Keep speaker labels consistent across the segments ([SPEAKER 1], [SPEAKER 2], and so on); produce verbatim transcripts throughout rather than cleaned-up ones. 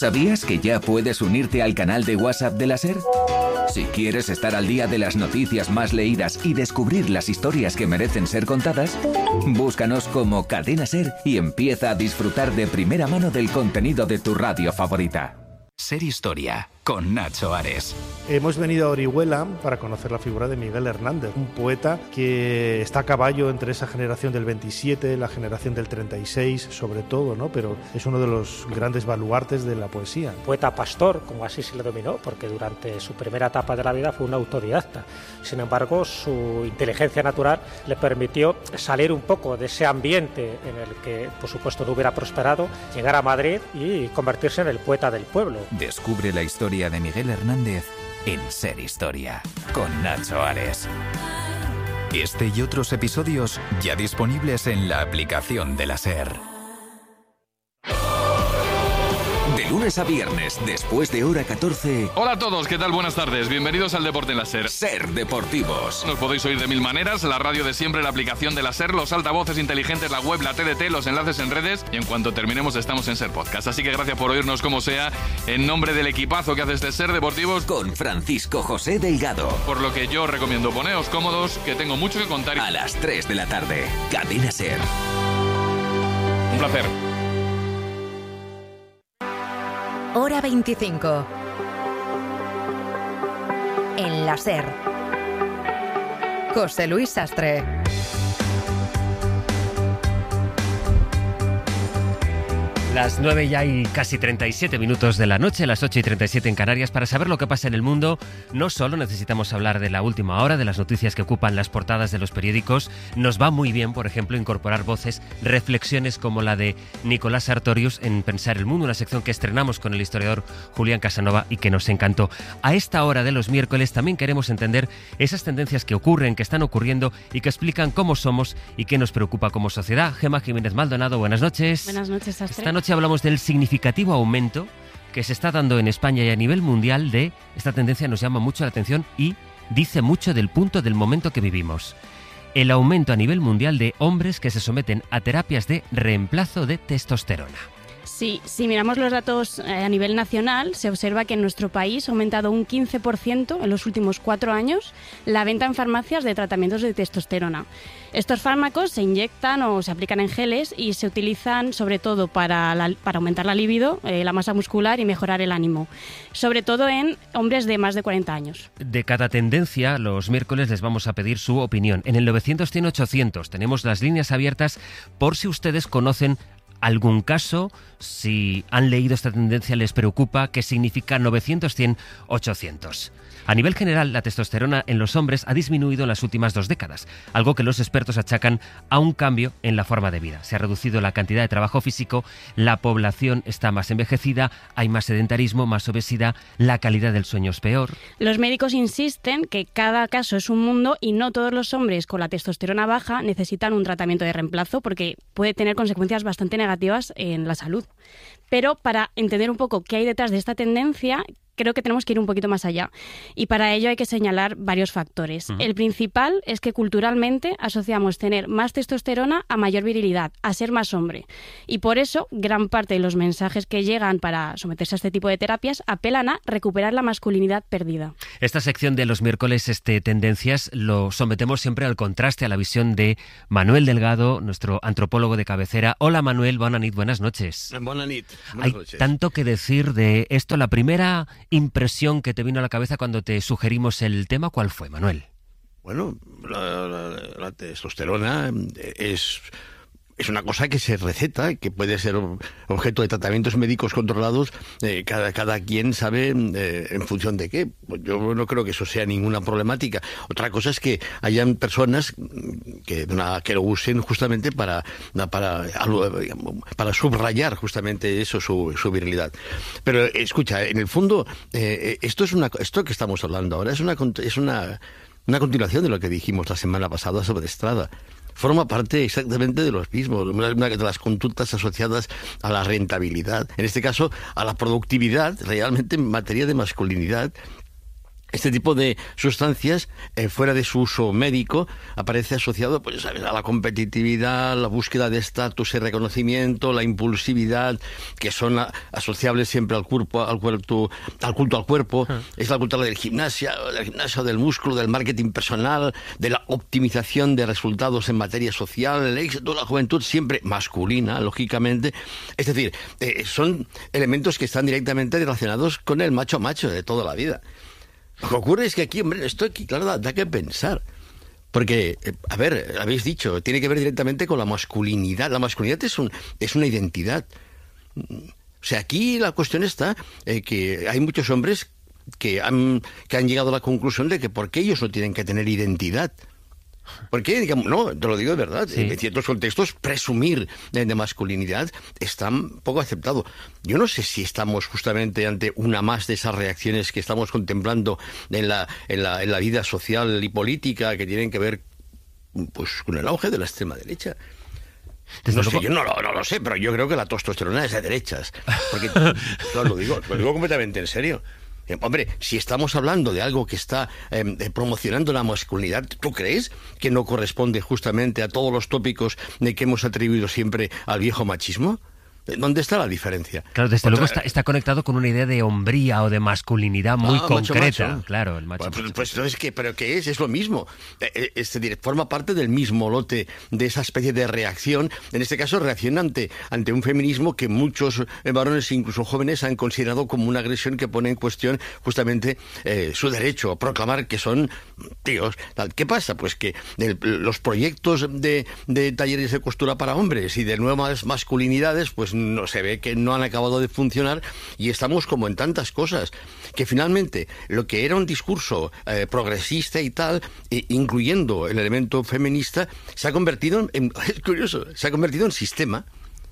[SPEAKER 1] ¿Sabías que ya puedes unirte al canal de WhatsApp de la SER? Si quieres estar al día de las noticias más leídas y descubrir las historias que merecen ser contadas, búscanos como Cadena SER y empieza a disfrutar de primera mano del contenido de tu radio favorita.
[SPEAKER 2] SER Historia, con Nacho Ares.
[SPEAKER 3] Hemos venido a Orihuela para conocer la figura de Miguel Hernández, un poeta que está a caballo entre esa generación del veintisiete, la generación del treinta y seis, sobre todo, ¿no? Pero es uno de los grandes baluartes de la poesía.
[SPEAKER 4] Poeta pastor, como así se le denominó, porque durante su primera etapa de la vida fue un autodidacta. Sin embargo, su inteligencia natural le permitió salir un poco de ese ambiente en el que, por supuesto, no hubiera prosperado, llegar a Madrid y convertirse en el poeta del pueblo.
[SPEAKER 2] Descubre la historia de Miguel Hernández en SER Historia, con Nacho Ares. Este y otros episodios ya disponibles en la aplicación de la SER.
[SPEAKER 1] De lunes a viernes, después de hora catorce...
[SPEAKER 5] Hola a todos, ¿qué tal? Buenas tardes. Bienvenidos al Deporte en la SER.
[SPEAKER 1] SER Deportivos.
[SPEAKER 5] Nos podéis oír de mil maneras, la radio de siempre, la aplicación de la SER, los altavoces inteligentes, la web, la T D T, los enlaces en redes, y en cuanto terminemos estamos en SER Podcast. Así que gracias por oírnos como sea, en nombre del equipazo que hace este SER Deportivos,
[SPEAKER 1] con Francisco José Delgado.
[SPEAKER 5] Por lo que yo recomiendo poneos cómodos, que tengo mucho que contar.
[SPEAKER 1] A las tres de la tarde, Cadena SER.
[SPEAKER 5] Un placer.
[SPEAKER 6] Hora veinticinco. En la SER. José Luis Sastre.
[SPEAKER 7] Las nueve ya y casi treinta y siete minutos de la noche, las ocho y treinta y siete en Canarias. Para saber lo que pasa en el mundo, no solo necesitamos hablar de la última hora, de las noticias que ocupan las portadas de los periódicos. Nos va muy bien, por ejemplo, incorporar voces, reflexiones como la de Nicolás Sartorius en Pensar el Mundo, una sección que estrenamos con el historiador Julián Casanova y que nos encantó. A esta hora de los miércoles también queremos entender esas tendencias que ocurren, que están ocurriendo y que explican cómo somos y qué nos preocupa como sociedad. Gemma Jiménez Maldonado, buenas noches.
[SPEAKER 8] Buenas noches, Sastre.
[SPEAKER 7] Esta noche hablamos del significativo aumento que se está dando en España y a nivel mundial de esta tendencia. Nos llama mucho la atención y dice mucho del punto del momento que vivimos. El aumento a nivel mundial de hombres que se someten a terapias de reemplazo de testosterona.
[SPEAKER 8] Sí, si miramos los datos eh, a nivel nacional, se observa que en nuestro país ha aumentado un quince por ciento en los últimos cuatro años la venta en farmacias de tratamientos de testosterona. Estos fármacos se inyectan o se aplican en geles y se utilizan sobre todo para, la, para aumentar la libido, eh, la masa muscular y mejorar el ánimo, sobre todo en hombres de más de cuarenta años.
[SPEAKER 7] De cada tendencia, los miércoles les vamos a pedir su opinión. En el novecientos cien ochocientos tenemos las líneas abiertas por si ustedes conocen algún caso, si han leído esta tendencia, les preocupa, qué significa novecientos cien ochocientos. A nivel general, la testosterona en los hombres ha disminuido en las últimas dos décadas, algo que los expertos achacan a un cambio en la forma de vida. Se ha reducido la cantidad de trabajo físico, la población está más envejecida, hay más sedentarismo, más obesidad, la calidad del sueño es peor.
[SPEAKER 8] Los médicos insisten que cada caso es un mundo y no todos los hombres con la testosterona baja necesitan un tratamiento de reemplazo porque puede tener consecuencias bastante negativas en la salud. Pero para entender un poco qué hay detrás de esta tendencia, creo que tenemos que ir un poquito más allá. Y para ello hay que señalar varios factores. Uh-huh. El principal es que culturalmente asociamos tener más testosterona a mayor virilidad, a ser más hombre. Y por eso, gran parte de los mensajes que llegan para someterse a este tipo de terapias apelan a recuperar la masculinidad perdida.
[SPEAKER 7] Esta sección de los miércoles, este Tendencias, lo sometemos siempre al contraste, a la visión de Manuel Delgado, nuestro antropólogo de cabecera. Hola Manuel, buenas noches, buenas noches.
[SPEAKER 9] Buenas
[SPEAKER 7] Hay
[SPEAKER 9] noches.
[SPEAKER 7] tanto que decir de esto. La primera impresión que te vino a la cabeza cuando te sugerimos el tema, ¿cuál fue, Manuel?
[SPEAKER 9] Bueno, la, la, la testosterona es, es una cosa que se receta, que puede ser objeto de tratamientos médicos controlados. Eh, cada, cada quien sabe eh, en función de qué. Yo no creo que eso sea ninguna problemática. Otra cosa es que hayan personas que, que lo usen justamente para, para, para subrayar justamente eso, su, su virilidad. Pero escucha, en el fondo, eh, esto es una, esto que estamos hablando ahora es una, es una, una continuación de lo que dijimos la semana pasada sobre Estrada. Forma parte exactamente de los mismos, una de las conductas asociadas a la rentabilidad, en este caso a la productividad, realmente en materia de masculinidad. Este tipo de sustancias, eh, fuera de su uso médico, aparece asociado pues, ¿sabes? a la competitividad, la búsqueda de estatus y reconocimiento, la impulsividad, que son a, asociables siempre al cuerpo, al cuerpo, al culto al cuerpo. Uh-huh. Es la cultura del gimnasio, del gimnasio, del músculo, del marketing personal, de la optimización de resultados en materia social, el éxito de la juventud siempre masculina, lógicamente. Es decir, eh, son elementos que están directamente relacionados con el macho macho de toda la vida. Lo que ocurre es que aquí, hombre, esto aquí, claro, da, da que pensar. Porque, eh, a ver, habéis dicho, tiene que ver directamente con la masculinidad. La masculinidad es, un, es una identidad. O sea, aquí la cuestión está eh, que hay muchos hombres que han, que han llegado a la conclusión de que ¿por qué ellos no tienen que tener identidad? Porque, digamos, no, te lo digo de verdad, sí. En ciertos contextos presumir de, de masculinidad está poco aceptado. Yo no sé si estamos justamente ante una más de esas reacciones que estamos contemplando en la, en la, en la vida social y política que tienen que ver pues con el auge de la extrema derecha. Desde no luego... sé, yo no, no, no lo sé, pero yo creo que la testosterona es de derechas. Porque, no, lo digo, lo digo completamente en serio. Eh, hombre, si estamos hablando de algo que está eh, promocionando la masculinidad, ¿tú crees que no corresponde justamente a todos los tópicos de que hemos atribuido siempre al viejo machismo? ¿Dónde está la diferencia?
[SPEAKER 7] Claro, desde
[SPEAKER 9] Otra...
[SPEAKER 7] luego está, está conectado con una idea de hombría o de masculinidad muy
[SPEAKER 9] ah,
[SPEAKER 7] concreta.
[SPEAKER 9] Macho, macho.
[SPEAKER 7] Claro, el macho.
[SPEAKER 9] Pues,
[SPEAKER 7] macho.
[SPEAKER 9] pues entonces, ¿qué? ¿Pero qué es? Es lo mismo. Es decir, forma parte del mismo lote de esa especie de reacción. En este caso, reacción ante, ante un feminismo que muchos varones, incluso jóvenes, han considerado como una agresión que pone en cuestión justamente eh, su derecho a proclamar que son tíos. ¿Qué pasa? Pues que el, los proyectos de, de talleres de costura para hombres y de nuevas masculinidades, pues no se ve que no han acabado de funcionar y estamos como en tantas cosas que finalmente lo que era un discurso eh, progresista y tal, eh, incluyendo el elemento feminista, se ha convertido en, es curioso, se ha convertido en sistema.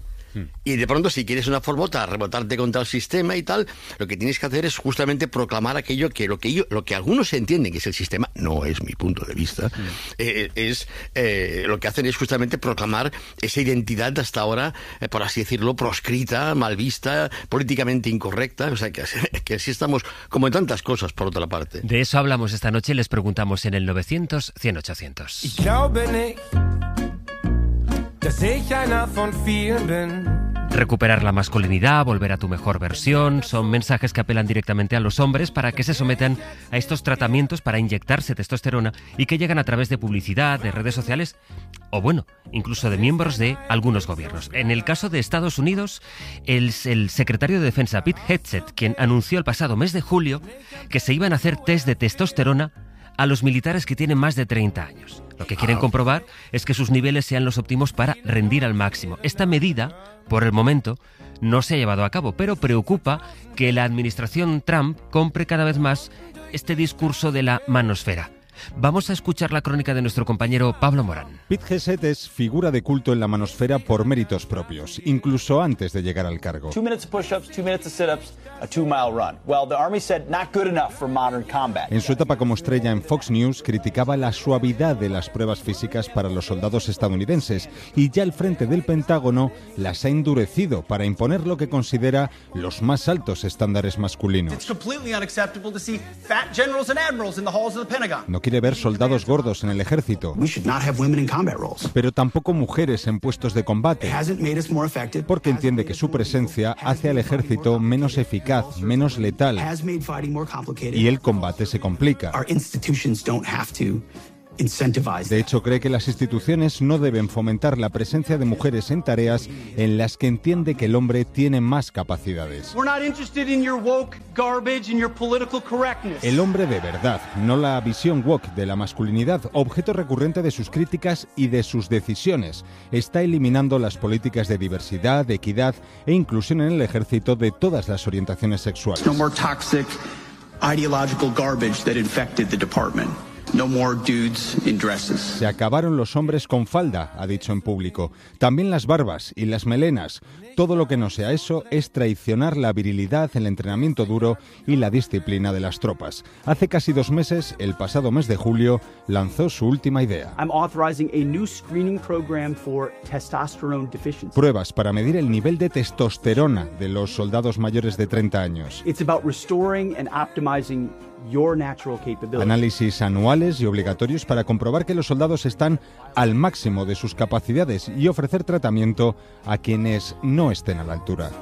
[SPEAKER 9] Y de pronto, si quieres una formota, rebotarte contra el sistema y tal, lo que tienes que hacer es justamente proclamar aquello que lo que, ellos, lo que algunos entienden que es el sistema, no es mi punto de vista, mm. eh, es eh, lo que hacen es justamente proclamar esa identidad hasta ahora, eh, por así decirlo, proscrita, mal vista, políticamente incorrecta. O sea, que, que así estamos como en tantas cosas, por otra parte.
[SPEAKER 7] De eso hablamos esta noche y les preguntamos en el novecientos, cien, ochocientos. Recuperar la masculinidad, volver a tu mejor versión, son mensajes que apelan directamente a los hombres para que se sometan a estos tratamientos para inyectarse testosterona y que llegan a través de publicidad, de redes sociales o, bueno, incluso de miembros de algunos gobiernos. En el caso de Estados Unidos, el, el secretario de Defensa, Pete Hegseth, quien anunció el pasado mes de julio que se iban a hacer test de testosterona a los militares que tienen más de treinta años. Lo que quieren comprobar es que sus niveles sean los óptimos para rendir al máximo. Esta medida, por el momento, no se ha llevado a cabo, pero preocupa que la administración Trump compre cada vez más este discurso de la manosfera. Vamos a escuchar la crónica de nuestro compañero Pablo Morán.
[SPEAKER 10] Pete Hegseth es figura de culto en la manosfera por méritos propios, incluso antes de llegar al cargo. En su etapa como estrella en Fox News, criticaba la suavidad de las pruebas físicas para los soldados estadounidenses y ya al frente del Pentágono las ha endurecido para imponer lo que considera los más altos estándares masculinos. No quiere ver soldados gordos en el ejército, pero tampoco mujeres en puestos de combate, porque entiende que su presencia hace al ejército menos eficaz, menos letal, y el combate se complica. De hecho, cree que las instituciones no deben fomentar la presencia de mujeres en tareas en las que entiende que el hombre tiene más capacidades. El hombre de verdad, no la visión woke de la masculinidad, objeto recurrente de sus críticas y de sus decisiones, está eliminando las políticas de diversidad, equidad e inclusión en el ejército de todas las orientaciones sexuales.
[SPEAKER 11] No more toxic ideological garbage that infected the department. No more dudes in dresses.
[SPEAKER 10] Se acabaron los hombres con falda, ha dicho en público. También las barbas y las melenas. Todo lo que no sea eso es traicionar la virilidad, el entrenamiento duro y la disciplina de las tropas. Hace casi dos meses, el pasado mes de julio, lanzó su última idea.
[SPEAKER 12] I'm authorizing a new screening program for testosterone deficiency.
[SPEAKER 10] Pruebas para medir el nivel de testosterona de los soldados mayores de treinta años.
[SPEAKER 12] It's about restoring and optimizing your natural capability.
[SPEAKER 10] Análisis anuales y obligatorios para comprobar que los soldados están al máximo de sus capacidades y ofrecer tratamiento a quienes no estén a la altura.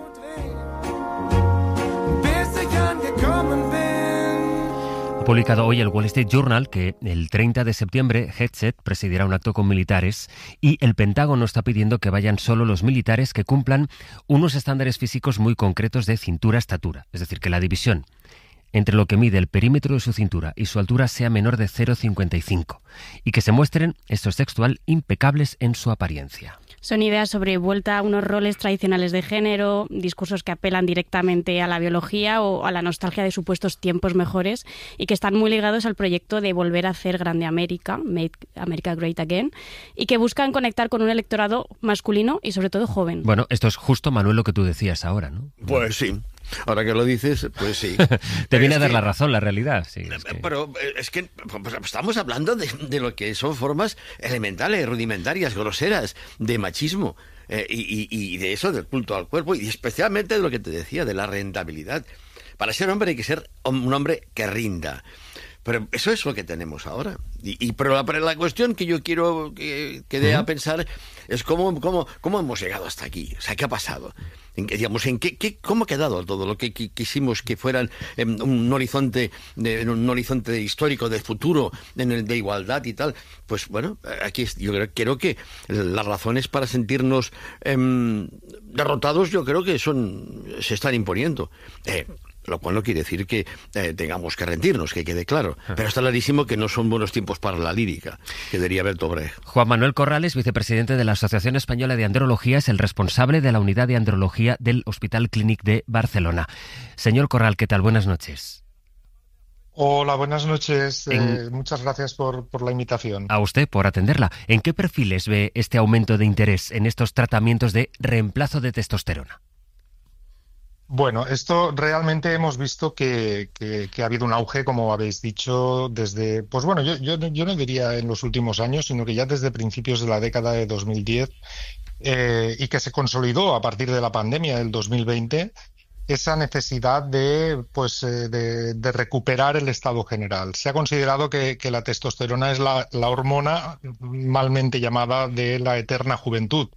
[SPEAKER 7] Ha publicado hoy el Wall Street Journal que el treinta de septiembre Hegseth presidirá un acto con militares y el Pentágono está pidiendo que vayan solo los militares que cumplan unos estándares físicos muy concretos de cintura-estatura. Es decir, que la división entre lo que mide el perímetro de su cintura y su altura sea menor de cero coma cincuenta y cinco y que se muestren, esto es textual, impecables en su apariencia.
[SPEAKER 8] Son ideas sobre vuelta a unos roles tradicionales de género, discursos que apelan directamente a la biología o a la nostalgia de supuestos tiempos mejores y que están muy ligados al proyecto de volver a hacer grande América, Make America Great Again, y que buscan conectar con un electorado masculino y sobre todo joven.
[SPEAKER 7] Bueno, esto es justo, Manuel, lo que tú decías ahora, ¿no?
[SPEAKER 9] Pues sí. Ahora que lo dices, pues sí.
[SPEAKER 7] Te viene a dar que, la razón, la realidad. Sí,
[SPEAKER 9] es que... Pero es que pues, estamos hablando de, de lo que son formas elementales, rudimentarias, groseras, de machismo. Eh, y, y de eso, del culto al cuerpo, y especialmente de lo que te decía, de la rentabilidad. Para ser hombre hay que ser un hombre que rinda. Pero eso es lo que tenemos ahora. Y, y pero, la, pero la cuestión que yo quiero que, que dé a pensar es cómo, cómo, cómo hemos llegado hasta aquí. O sea, ¿qué ha pasado? En, digamos, en qué, qué, ¿cómo ha quedado todo lo que, que quisimos que fueran en un horizonte de, en un horizonte histórico de futuro, en el de igualdad y tal? Pues bueno, aquí yo creo, creo que las razones para sentirnos eh, derrotados, yo creo que son se están imponiendo. Eh, Lo cual no quiere decir que eh, tengamos que rendirnos, que quede claro. Pero está clarísimo que no son buenos tiempos para la lírica, que diría Bertolt Brecht.
[SPEAKER 7] Juan Manuel Corrales, vicepresidente de la Asociación Española de Andrología, es el responsable de la unidad de andrología del Hospital Clínic de Barcelona. Señor Corral, ¿qué tal? Buenas noches.
[SPEAKER 13] Hola, buenas noches. En... Eh, muchas gracias por, por la invitación.
[SPEAKER 7] A usted por atenderla. ¿En qué perfiles ve este aumento de interés en estos tratamientos de reemplazo de testosterona?
[SPEAKER 13] Bueno, esto realmente hemos visto que, que, que ha habido un auge, como habéis dicho, desde, pues bueno, yo, yo, yo no diría en los últimos años, sino que ya desde principios de la década de dos mil diez eh, y que se consolidó a partir de la pandemia del dos mil veinte, esa necesidad de, pues, eh, de, de recuperar el estado general. Se ha considerado que, que la testosterona es la, la hormona malmente llamada de la eterna juventud.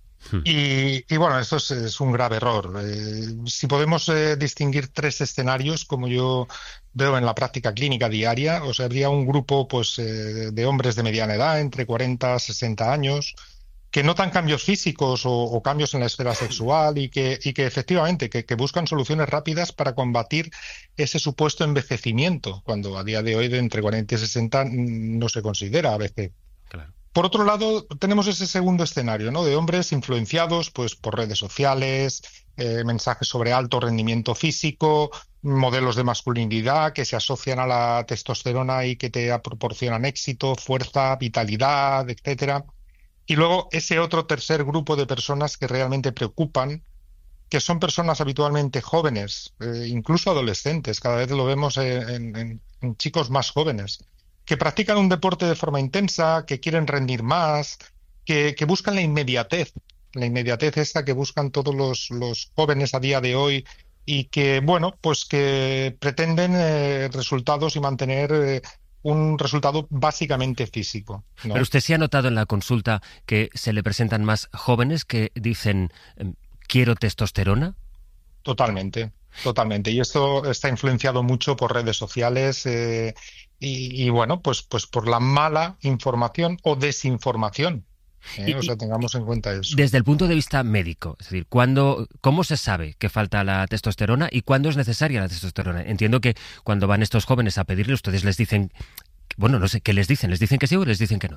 [SPEAKER 13] Y, y bueno, esto es, es un grave error. Eh, si podemos eh, distinguir tres escenarios, como yo veo en la práctica clínica diaria, o sea, habría un grupo pues eh, de hombres de mediana edad, entre cuarenta y sesenta años, que notan cambios físicos o, o cambios en la esfera sexual y que, y que efectivamente que, que buscan soluciones rápidas para combatir ese supuesto envejecimiento, cuando a día de hoy de entre cuarenta y sesenta no se considera a veces.
[SPEAKER 7] Claro.
[SPEAKER 13] Por otro lado, tenemos ese segundo escenario, ¿no? De hombres influenciados pues, por redes sociales, eh, mensajes sobre alto rendimiento físico, modelos de masculinidad que se asocian a la testosterona y que te proporcionan éxito, fuerza, vitalidad, etcétera. Y luego ese otro tercer grupo de personas que realmente preocupan, que son personas habitualmente jóvenes, eh, incluso adolescentes, cada vez lo vemos en, en, en chicos más jóvenes, que practican un deporte de forma intensa, que quieren rendir más, que, que buscan la inmediatez, la inmediatez esta que buscan todos los, los jóvenes a día de hoy y que, bueno, pues que pretenden eh, resultados y mantener eh, un resultado básicamente físico, ¿no?
[SPEAKER 7] Pero usted sí ha notado en la consulta que se le presentan más jóvenes que dicen ¿quiero testosterona?
[SPEAKER 13] Totalmente, totalmente. Y esto está influenciado mucho por redes sociales eh, y, y, bueno, pues, pues por la mala información o desinformación. ¿eh? Y, o sea, tengamos en cuenta eso.
[SPEAKER 7] Desde el punto de vista médico, es decir, ¿cuándo, ¿cómo se sabe que falta la testosterona y cuándo es necesaria la testosterona? Entiendo que cuando van estos jóvenes a pedirle, ustedes les dicen, bueno, no sé, ¿qué les dicen? ¿Les dicen que sí o les dicen que no?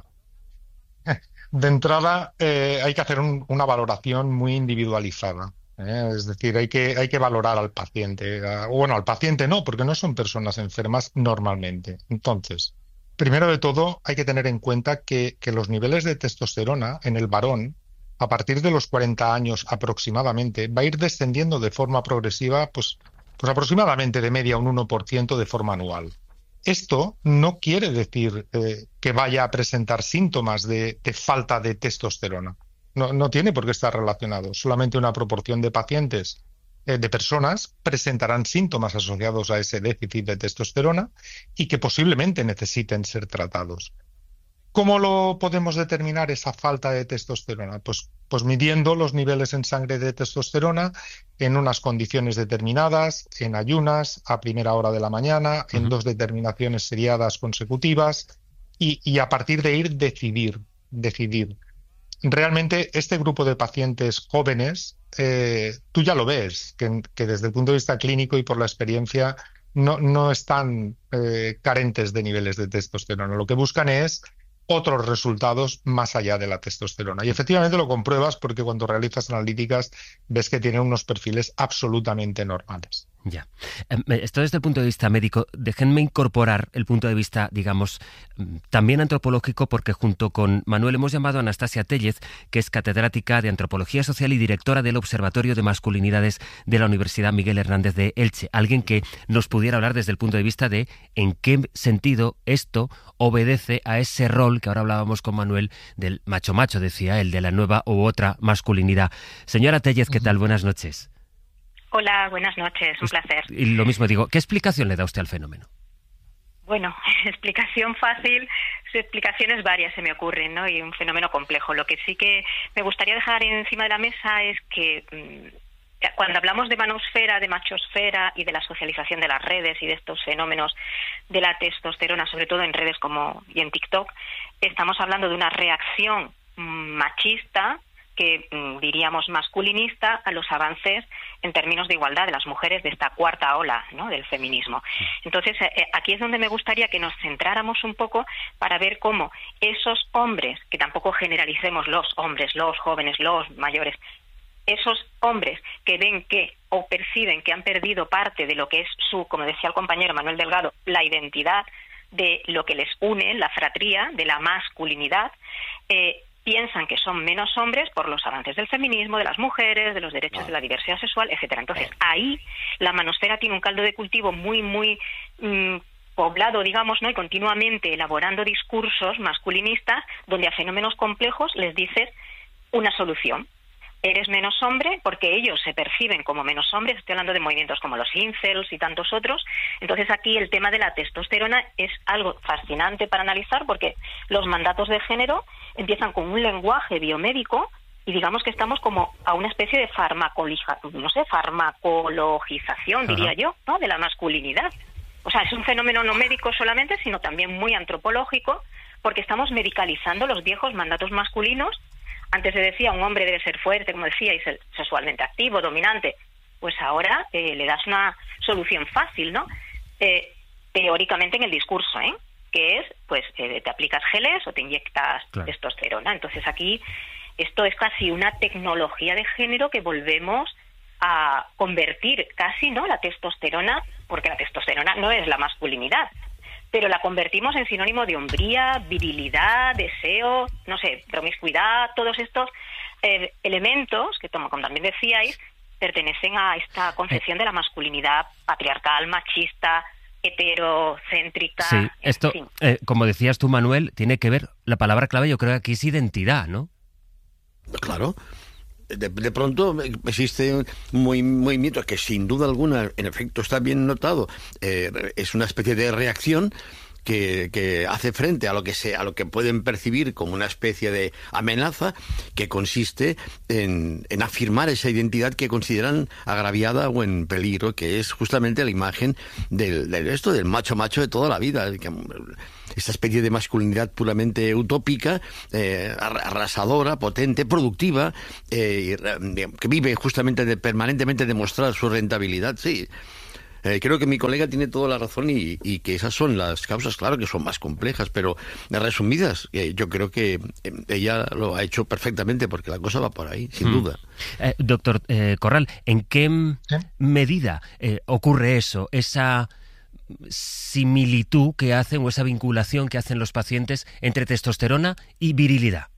[SPEAKER 13] De entrada, eh, hay que hacer un, una valoración muy individualizada. ¿eh? Es decir, hay que, hay que valorar al paciente. A, bueno, al paciente no, porque no son personas enfermas normalmente. Entonces, primero de todo, hay que tener en cuenta que, que los niveles de testosterona en el varón, a partir de los cuarenta años aproximadamente, va a ir descendiendo de forma progresiva, pues, pues aproximadamente de media un uno por ciento de forma anual. Esto no quiere decir eh, que vaya a presentar síntomas de, de falta de testosterona. No, no tiene por qué estar relacionado. Solamente una proporción de pacientes eh, de personas presentarán síntomas asociados a ese déficit de testosterona y que posiblemente necesiten ser tratados. ¿Cómo lo podemos determinar esa falta de testosterona? Pues, pues midiendo los niveles en sangre de testosterona en unas condiciones determinadas, en ayunas, a primera hora de la mañana, uh-huh. en dos determinaciones seriadas consecutivas y, y a partir de ir decidir, decidir. Realmente este grupo de pacientes jóvenes, eh, tú ya lo ves, que, que desde el punto de vista clínico y por la experiencia no, no están eh, carentes de niveles de testosterona. Lo que buscan es otros resultados más allá de la testosterona. Y efectivamente lo compruebas porque cuando realizas analíticas ves que tienen unos perfiles absolutamente normales.
[SPEAKER 7] Ya. Esto desde el punto de vista médico. Déjenme incorporar el punto de vista, digamos, también antropológico, porque junto con Manuel hemos llamado a Anastasia Tellez, que es catedrática de Antropología Social y directora del Observatorio de Masculinidades de la Universidad Miguel Hernández de Elche. Alguien que nos pudiera hablar desde el punto de vista de en qué sentido esto obedece a ese rol que ahora hablábamos con Manuel del macho-macho, decía él, de la nueva u otra masculinidad. Señora Tellez, ¿qué tal? Buenas noches.
[SPEAKER 14] Hola, buenas noches, un placer.
[SPEAKER 7] Y lo mismo digo, ¿qué explicación le da usted al fenómeno?
[SPEAKER 14] Bueno, explicación fácil, explicaciones varias se me ocurren, ¿no? Y un fenómeno complejo. Lo que sí que me gustaría dejar encima de la mesa es que mmm, cuando hablamos de manosfera, de machosfera y de la socialización de las redes y de estos fenómenos de la testosterona, sobre todo en redes como y en TikTok, estamos hablando de una reacción machista que diríamos masculinista a los avances en términos de igualdad de las mujeres de esta cuarta ola, ¿no?, del feminismo. Entonces, eh, aquí es donde me gustaría que nos centráramos un poco para ver cómo esos hombres, que tampoco generalicemos los hombres, los jóvenes, los mayores, esos hombres que ven que o perciben que han perdido parte de lo que es su, como decía el compañero Manuel Delgado, la identidad de lo que les une, la fratría, de la masculinidad, eh, piensan que son menos hombres por los avances del feminismo, de las mujeres, de los derechos de la diversidad sexual, etcétera. Entonces, ahí la manosfera tiene un caldo de cultivo muy, muy mmm, poblado, digamos, ¿no? Y continuamente elaborando discursos masculinistas donde a fenómenos complejos les dices una solución. Eres menos hombre porque ellos se perciben como menos hombres. Estoy hablando de movimientos como los incels y tantos otros. Entonces aquí el tema de la testosterona es algo fascinante para analizar porque los mandatos de género empiezan con un lenguaje biomédico y digamos que estamos como a una especie de farmacologización, no sé, farmacologización, diría yo, ¿no?, de la masculinidad. O sea, es un fenómeno no médico solamente, sino también muy antropológico porque estamos medicalizando los viejos mandatos masculinos. Antes se decía, un hombre debe ser fuerte, como decía, y ser sexualmente activo, dominante. Pues ahora eh, le das una solución fácil, ¿no? Eh, teóricamente en el discurso, ¿eh? Que es, pues, eh, te aplicas geles o te inyectas claro. testosterona. Entonces aquí, esto es casi una tecnología de género que volvemos a convertir casi, ¿no?, la testosterona, porque la testosterona no es la masculinidad, pero la convertimos en sinónimo de hombría, virilidad, deseo, no sé, promiscuidad. Todos estos eh, elementos, que como también decíais, pertenecen a esta concepción de la masculinidad patriarcal, machista, heterocéntrica.
[SPEAKER 7] Sí, esto, en fin. eh, como decías tú, Manuel, tiene que ver, la palabra clave yo creo que aquí es identidad, ¿no?
[SPEAKER 9] Claro. De, de pronto existe un movimiento que sin duda alguna, en efecto, está bien notado, eh, es una especie de reacción que, que hace frente a lo que se, a lo que pueden percibir como una especie de amenaza que consiste en, en afirmar esa identidad que consideran agraviada o en peligro, que es justamente la imagen del, del esto del macho macho de toda la vida, que, esta especie de masculinidad puramente utópica, eh, arrasadora, potente, productiva, eh, que vive justamente de permanentemente demostrar su rentabilidad. Sí, eh, creo que mi colega tiene toda la razón y, y que esas son las causas, claro que son más complejas, pero resumidas, eh, yo creo que ella lo ha hecho perfectamente porque la cosa va por ahí, sin hmm. duda.
[SPEAKER 7] Eh, doctor eh, Corral, ¿en qué ¿Sí? medida eh, ocurre eso, esa similitud que hacen o esa vinculación que hacen los pacientes entre testosterona y virilidad?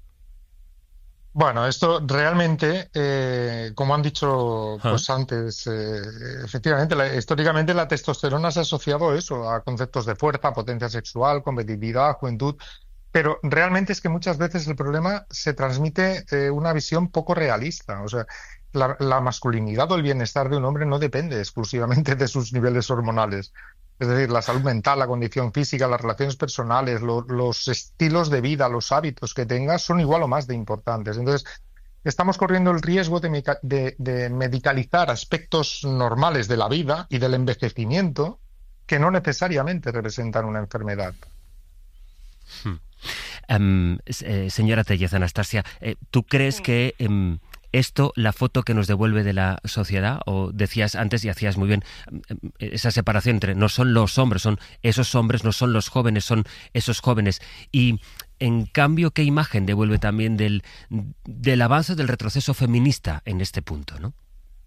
[SPEAKER 13] Bueno, esto realmente, eh, como han dicho pues, ¿Ah? antes, eh, efectivamente, la, históricamente la testosterona se ha asociado a eso, a conceptos de fuerza, potencia sexual, competitividad, juventud, pero realmente es que muchas veces el problema se transmite eh, una visión poco realista. O sea, la, la masculinidad o el bienestar de un hombre no depende exclusivamente de sus niveles hormonales. Es decir, la salud mental, la condición física, las relaciones personales, lo, los estilos de vida, los hábitos que tengas son igual o más de importantes. Entonces, estamos corriendo el riesgo de, meca- de, de medicalizar aspectos normales de la vida y del envejecimiento que no necesariamente representan una enfermedad.
[SPEAKER 7] Hmm. Um, eh, señora Tellez, Anastasia, eh, ¿tú crees que um, esto, la foto que nos devuelve de la sociedad, o decías antes y hacías muy bien esa separación entre no son los hombres, son esos hombres, no son los jóvenes, son esos jóvenes, y en cambio, ¿qué imagen devuelve también del, del avance, del retroceso feminista en este punto, no?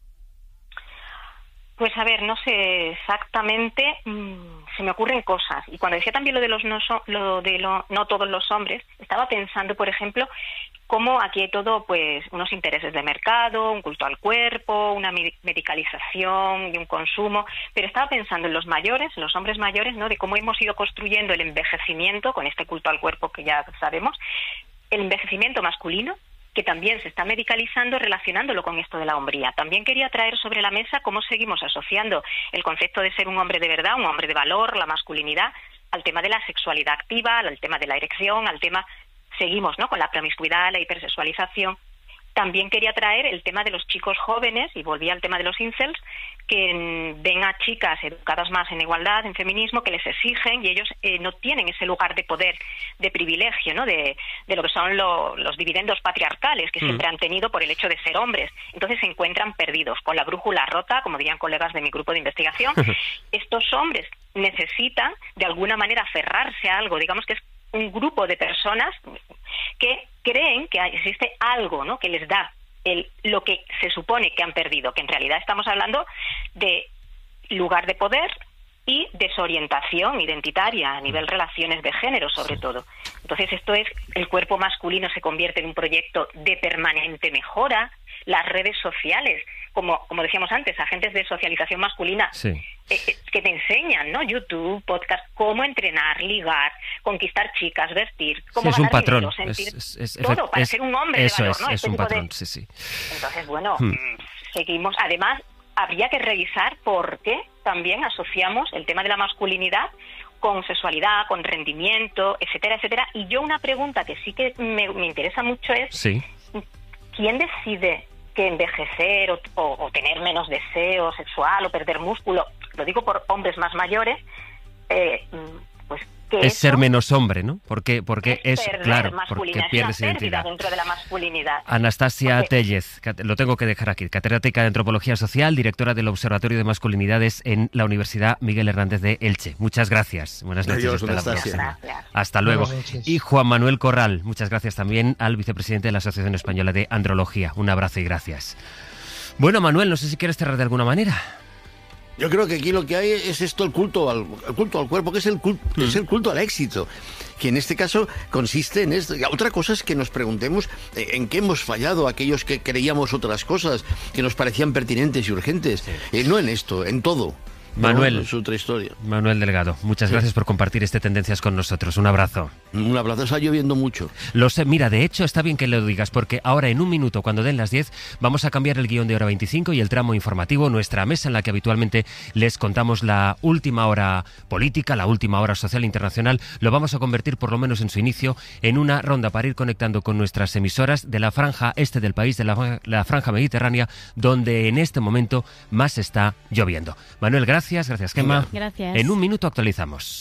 [SPEAKER 14] Pues a ver, no sé exactamente, mmm, se me ocurren cosas. Y cuando decía también lo de los no, so, lo de lo, no todos los hombres, estaba pensando, por ejemplo, cómo aquí hay todo, pues, unos intereses de mercado, un culto al cuerpo, una medicalización y un consumo. Pero estaba pensando en los mayores, en los hombres mayores, ¿no? De cómo hemos ido construyendo el envejecimiento con este culto al cuerpo que ya sabemos, el envejecimiento masculino, que también se está medicalizando, relacionándolo con esto de la hombría. También quería traer sobre la mesa cómo seguimos asociando el concepto de ser un hombre de verdad, un hombre de valor, la masculinidad, al tema de la sexualidad activa, al tema de la erección, al tema, seguimos, ¿no?, con la promiscuidad, la hipersexualización. También quería traer el tema de los chicos jóvenes, y volví al tema de los incels, que ven a chicas educadas más en igualdad, en feminismo, que les exigen, y ellos eh, no tienen ese lugar de poder, de privilegio, ¿no?, de, de lo que son lo, los dividendos patriarcales que mm. siempre han tenido por el hecho de ser hombres. Entonces se encuentran perdidos, con la brújula rota, como dirían colegas de mi grupo de investigación. Estos hombres necesitan, de alguna manera, aferrarse a algo, digamos que es un grupo de personas que creen que existe algo, ¿no?, que les da el, lo que se supone que han perdido, que en realidad estamos hablando de lugar de poder y desorientación identitaria a nivel relaciones de género, sobre todo. Entonces esto es, el cuerpo masculino se convierte en un proyecto de permanente mejora, las redes sociales, como, como decíamos antes, agentes de socialización masculina, sí. eh, eh, que te enseñan, ¿no?, YouTube, podcast, cómo entrenar, ligar, conquistar chicas, vestir, cómo
[SPEAKER 7] sí, es
[SPEAKER 14] ganar
[SPEAKER 7] un patrón,
[SPEAKER 14] dinero, sentir
[SPEAKER 7] es, es, es,
[SPEAKER 14] todo, para
[SPEAKER 7] es,
[SPEAKER 14] ser un hombre
[SPEAKER 7] eso
[SPEAKER 14] de valor,
[SPEAKER 7] es,
[SPEAKER 14] ¿no?
[SPEAKER 7] Es
[SPEAKER 14] Este
[SPEAKER 7] un patrón,
[SPEAKER 14] de...
[SPEAKER 7] sí, sí.
[SPEAKER 14] Entonces, bueno,
[SPEAKER 7] hmm.
[SPEAKER 14] seguimos. Además, habría que revisar por qué también asociamos el tema de la masculinidad con sexualidad, con rendimiento, etcétera, etcétera. Y yo una pregunta que sí que me, me interesa mucho es,
[SPEAKER 7] sí.
[SPEAKER 14] ¿quién decide que envejecer o, o, o tener menos deseo sexual o perder músculo, lo digo por hombres más mayores, eh, pues que
[SPEAKER 7] es ser menos hombre, ¿no? Porque, porque es,
[SPEAKER 14] es
[SPEAKER 7] claro, porque pierdes identidad
[SPEAKER 14] dentro de la masculinidad.
[SPEAKER 7] Anastasia
[SPEAKER 14] porque...
[SPEAKER 7] Tellez, lo tengo que dejar aquí, catedrática de Antropología Social, directora del Observatorio de Masculinidades en la Universidad Miguel Hernández de Elche. Muchas gracias. Buenas noches.
[SPEAKER 9] Adiós,
[SPEAKER 7] hasta la
[SPEAKER 9] próxima.
[SPEAKER 7] Hasta luego. Y Juan Manuel Corral, muchas gracias también al vicepresidente de la Asociación Española de Andrología. Un abrazo y gracias. Bueno, Manuel, no sé si quieres cerrar de alguna manera.
[SPEAKER 9] Yo creo que aquí lo que hay es esto, el culto al, el culto al cuerpo, que es el culto, mm. es el culto al éxito, que en este caso consiste en esto. Y otra cosa es que nos preguntemos en qué hemos fallado aquellos que creíamos otras cosas que nos parecían pertinentes y urgentes. Sí. Eh, no en esto, en todo.
[SPEAKER 7] Manuel,
[SPEAKER 9] no, es otra historia.
[SPEAKER 7] Manuel Delgado, muchas sí. gracias por compartir este Tendencias con nosotros. Un abrazo.
[SPEAKER 9] Un abrazo, está lloviendo mucho.
[SPEAKER 7] Lo sé, mira, de hecho está bien que lo digas, porque ahora en un minuto, cuando den las diez, vamos a cambiar el guión de hora veinticinco y el tramo informativo, nuestra mesa en la que habitualmente les contamos la última hora política, la última hora social internacional, lo vamos a convertir, por lo menos en su inicio, en una ronda para ir conectando con nuestras emisoras de la franja este del país, de la, la franja mediterránea, donde en este momento más está lloviendo. Manuel, gracias. Gracias, gracias, Gemma.
[SPEAKER 8] Gracias.
[SPEAKER 7] En un minuto actualizamos.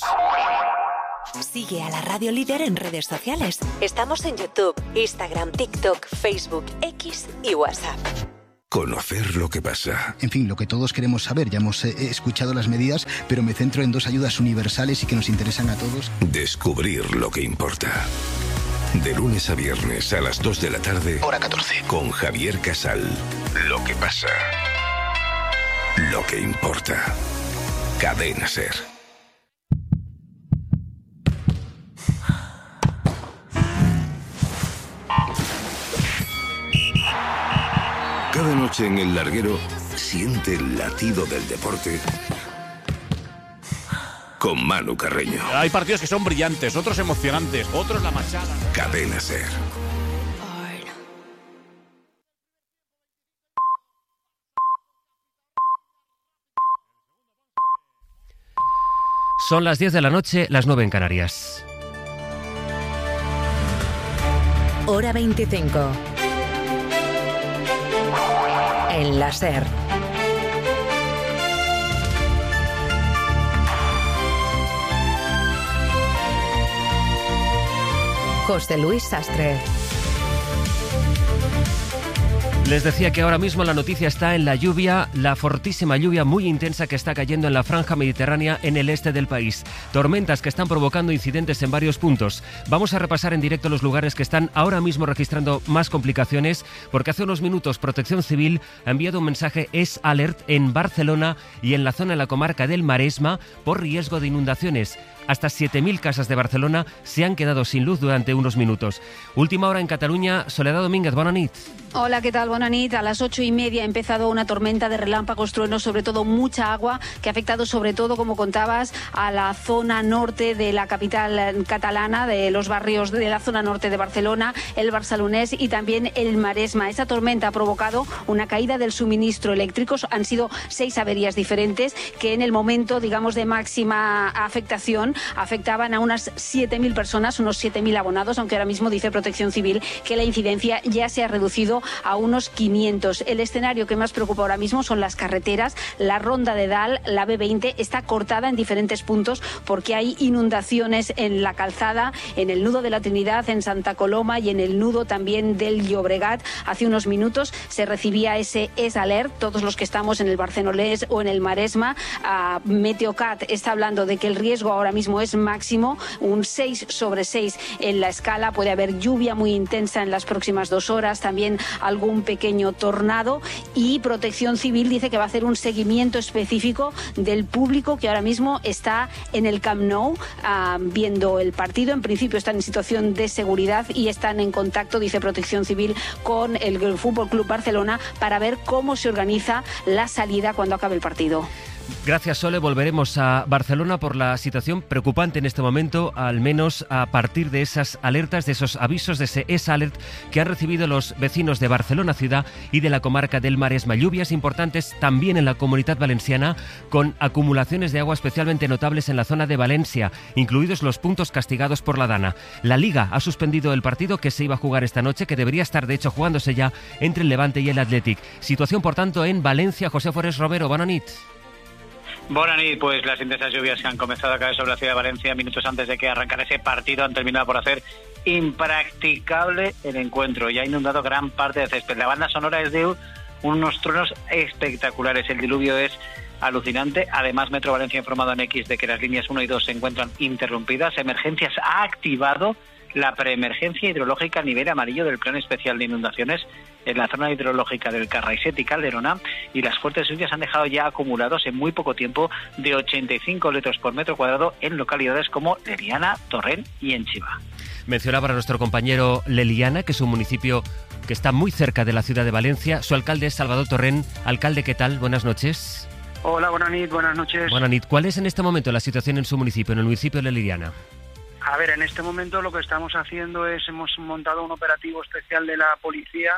[SPEAKER 6] Sigue a la Radio Líder en redes sociales. Estamos en YouTube, Instagram, TikTok, Facebook, X y WhatsApp.
[SPEAKER 15] Conocer lo que pasa.
[SPEAKER 16] En fin, lo que todos queremos saber. Ya hemos eh, escuchado las medidas, pero me centro en dos ayudas universales y que nos interesan a todos.
[SPEAKER 15] Descubrir lo que importa. De lunes a viernes a las dos de la tarde.
[SPEAKER 16] Hora catorce.
[SPEAKER 15] Con Javier Casal. Lo que pasa. Lo que importa. Cadena SER. Cada noche en el larguero siente el latido del deporte con Manu Carreño.
[SPEAKER 17] Hay partidos que son brillantes, otros emocionantes, otros la machada.
[SPEAKER 15] Cadena SER.
[SPEAKER 7] Son las diez de la noche, las nueve en Canarias.
[SPEAKER 6] Hora veinticinco. En la SER. José Luis Sastre.
[SPEAKER 7] Les decía que ahora mismo la noticia está en la lluvia, la fortísima lluvia muy intensa que está cayendo en la franja mediterránea en el este del país. Tormentas que están provocando incidentes en varios puntos. Vamos a repasar en directo los lugares que están ahora mismo registrando más complicaciones, porque hace unos minutos Protección Civil ha enviado un mensaje Es Alert en Barcelona y en la zona de la comarca del Maresma por riesgo de inundaciones. Hasta siete mil casas de Barcelona se han quedado sin luz durante unos minutos. Última hora en Cataluña, Soledad Domínguez, bona nit.
[SPEAKER 18] Hola, ¿qué tal? Bona nit. A las ocho y media ha empezado una tormenta de relámpagos, truenos, sobre todo mucha agua, que ha afectado sobre todo, como contabas, a la zona norte de la capital catalana, de los barrios de la zona norte de Barcelona, el Barcelonés y también el Maresma. Esta tormenta ha provocado una caída del suministro eléctrico. Han sido seis averías diferentes que en el momento, digamos, de máxima afectación afectaban a unas siete mil personas, unos siete mil abonados, aunque ahora mismo dice Protección Civil que la incidencia ya se ha reducido a unos quinientos. El escenario que más preocupa ahora mismo son las carreteras. La ronda de Dal, la B veinte, está cortada en diferentes puntos porque hay inundaciones en la calzada, en el nudo de la Trinidad, en Santa Coloma y en el nudo también del Llobregat. Hace unos minutos se recibía ese Es Alert, todos los que estamos en el Barcelonés o en el Maresma. Uh, Meteocat está hablando de que el riesgo ahora mismo es máximo, un seis sobre seis en la escala. Puede haber lluvia muy intensa en las próximas dos horas, también algún pequeño tornado, y Protección Civil dice que va a hacer un seguimiento específico del público que ahora mismo está en el Camp Nou uh, viendo el partido. En principio están en situación de seguridad y están en contacto, dice Protección Civil, con el Fútbol Club Barcelona para ver cómo se organiza la salida cuando acabe el partido.
[SPEAKER 7] Gracias, Sole. Volveremos a Barcelona por la situación preocupante en este momento, al menos a partir de esas alertas, de esos avisos, de ese Es Alert que han recibido los vecinos de Barcelona ciudad y de la comarca del Maresma. Lluvias importantes también en la Comunitat Valenciana, con acumulaciones de agua especialmente notables en la zona de Valencia, incluidos los puntos castigados por la Dana. La Liga ha suspendido el partido que se iba a jugar esta noche, que debería estar de hecho jugándose ya entre el Levante y el Athletic. Situación, por tanto, en Valencia. José Forés Robero, bona nit.
[SPEAKER 19] Bona nit, pues las intensas lluvias que han comenzado a caer sobre la ciudad de Valencia minutos antes de que arrancara ese partido han terminado por hacer impracticable el encuentro y ha inundado gran parte del césped. La banda sonora es de unos truenos espectaculares, el diluvio es alucinante. Además, Metro Valencia ha informado en X de que las líneas uno y dos se encuentran interrumpidas. Emergencias ha activado la preemergencia hidrológica a nivel amarillo del Plan Especial de Inundaciones en la zona hidrológica del Carraixet y Calderona, y las fuertes lluvias han dejado ya acumulados en muy poco tiempo de ochenta y cinco litros por metro cuadrado en localidades como Leliana, Torrent y Enchiva.
[SPEAKER 7] Mencionaba a nuestro compañero Leliana, que es un municipio que está muy cerca de la ciudad de Valencia. Su alcalde es Salvador Torrent. Alcalde, ¿qué tal? Buenas noches.
[SPEAKER 20] Hola, buenas noches, buenas noches.
[SPEAKER 7] Buenas noches. ¿Cuál es en este momento la situación en su municipio, en el municipio de Leliana?
[SPEAKER 20] A ver, en este momento lo que estamos haciendo es, hemos montado un operativo especial de la policía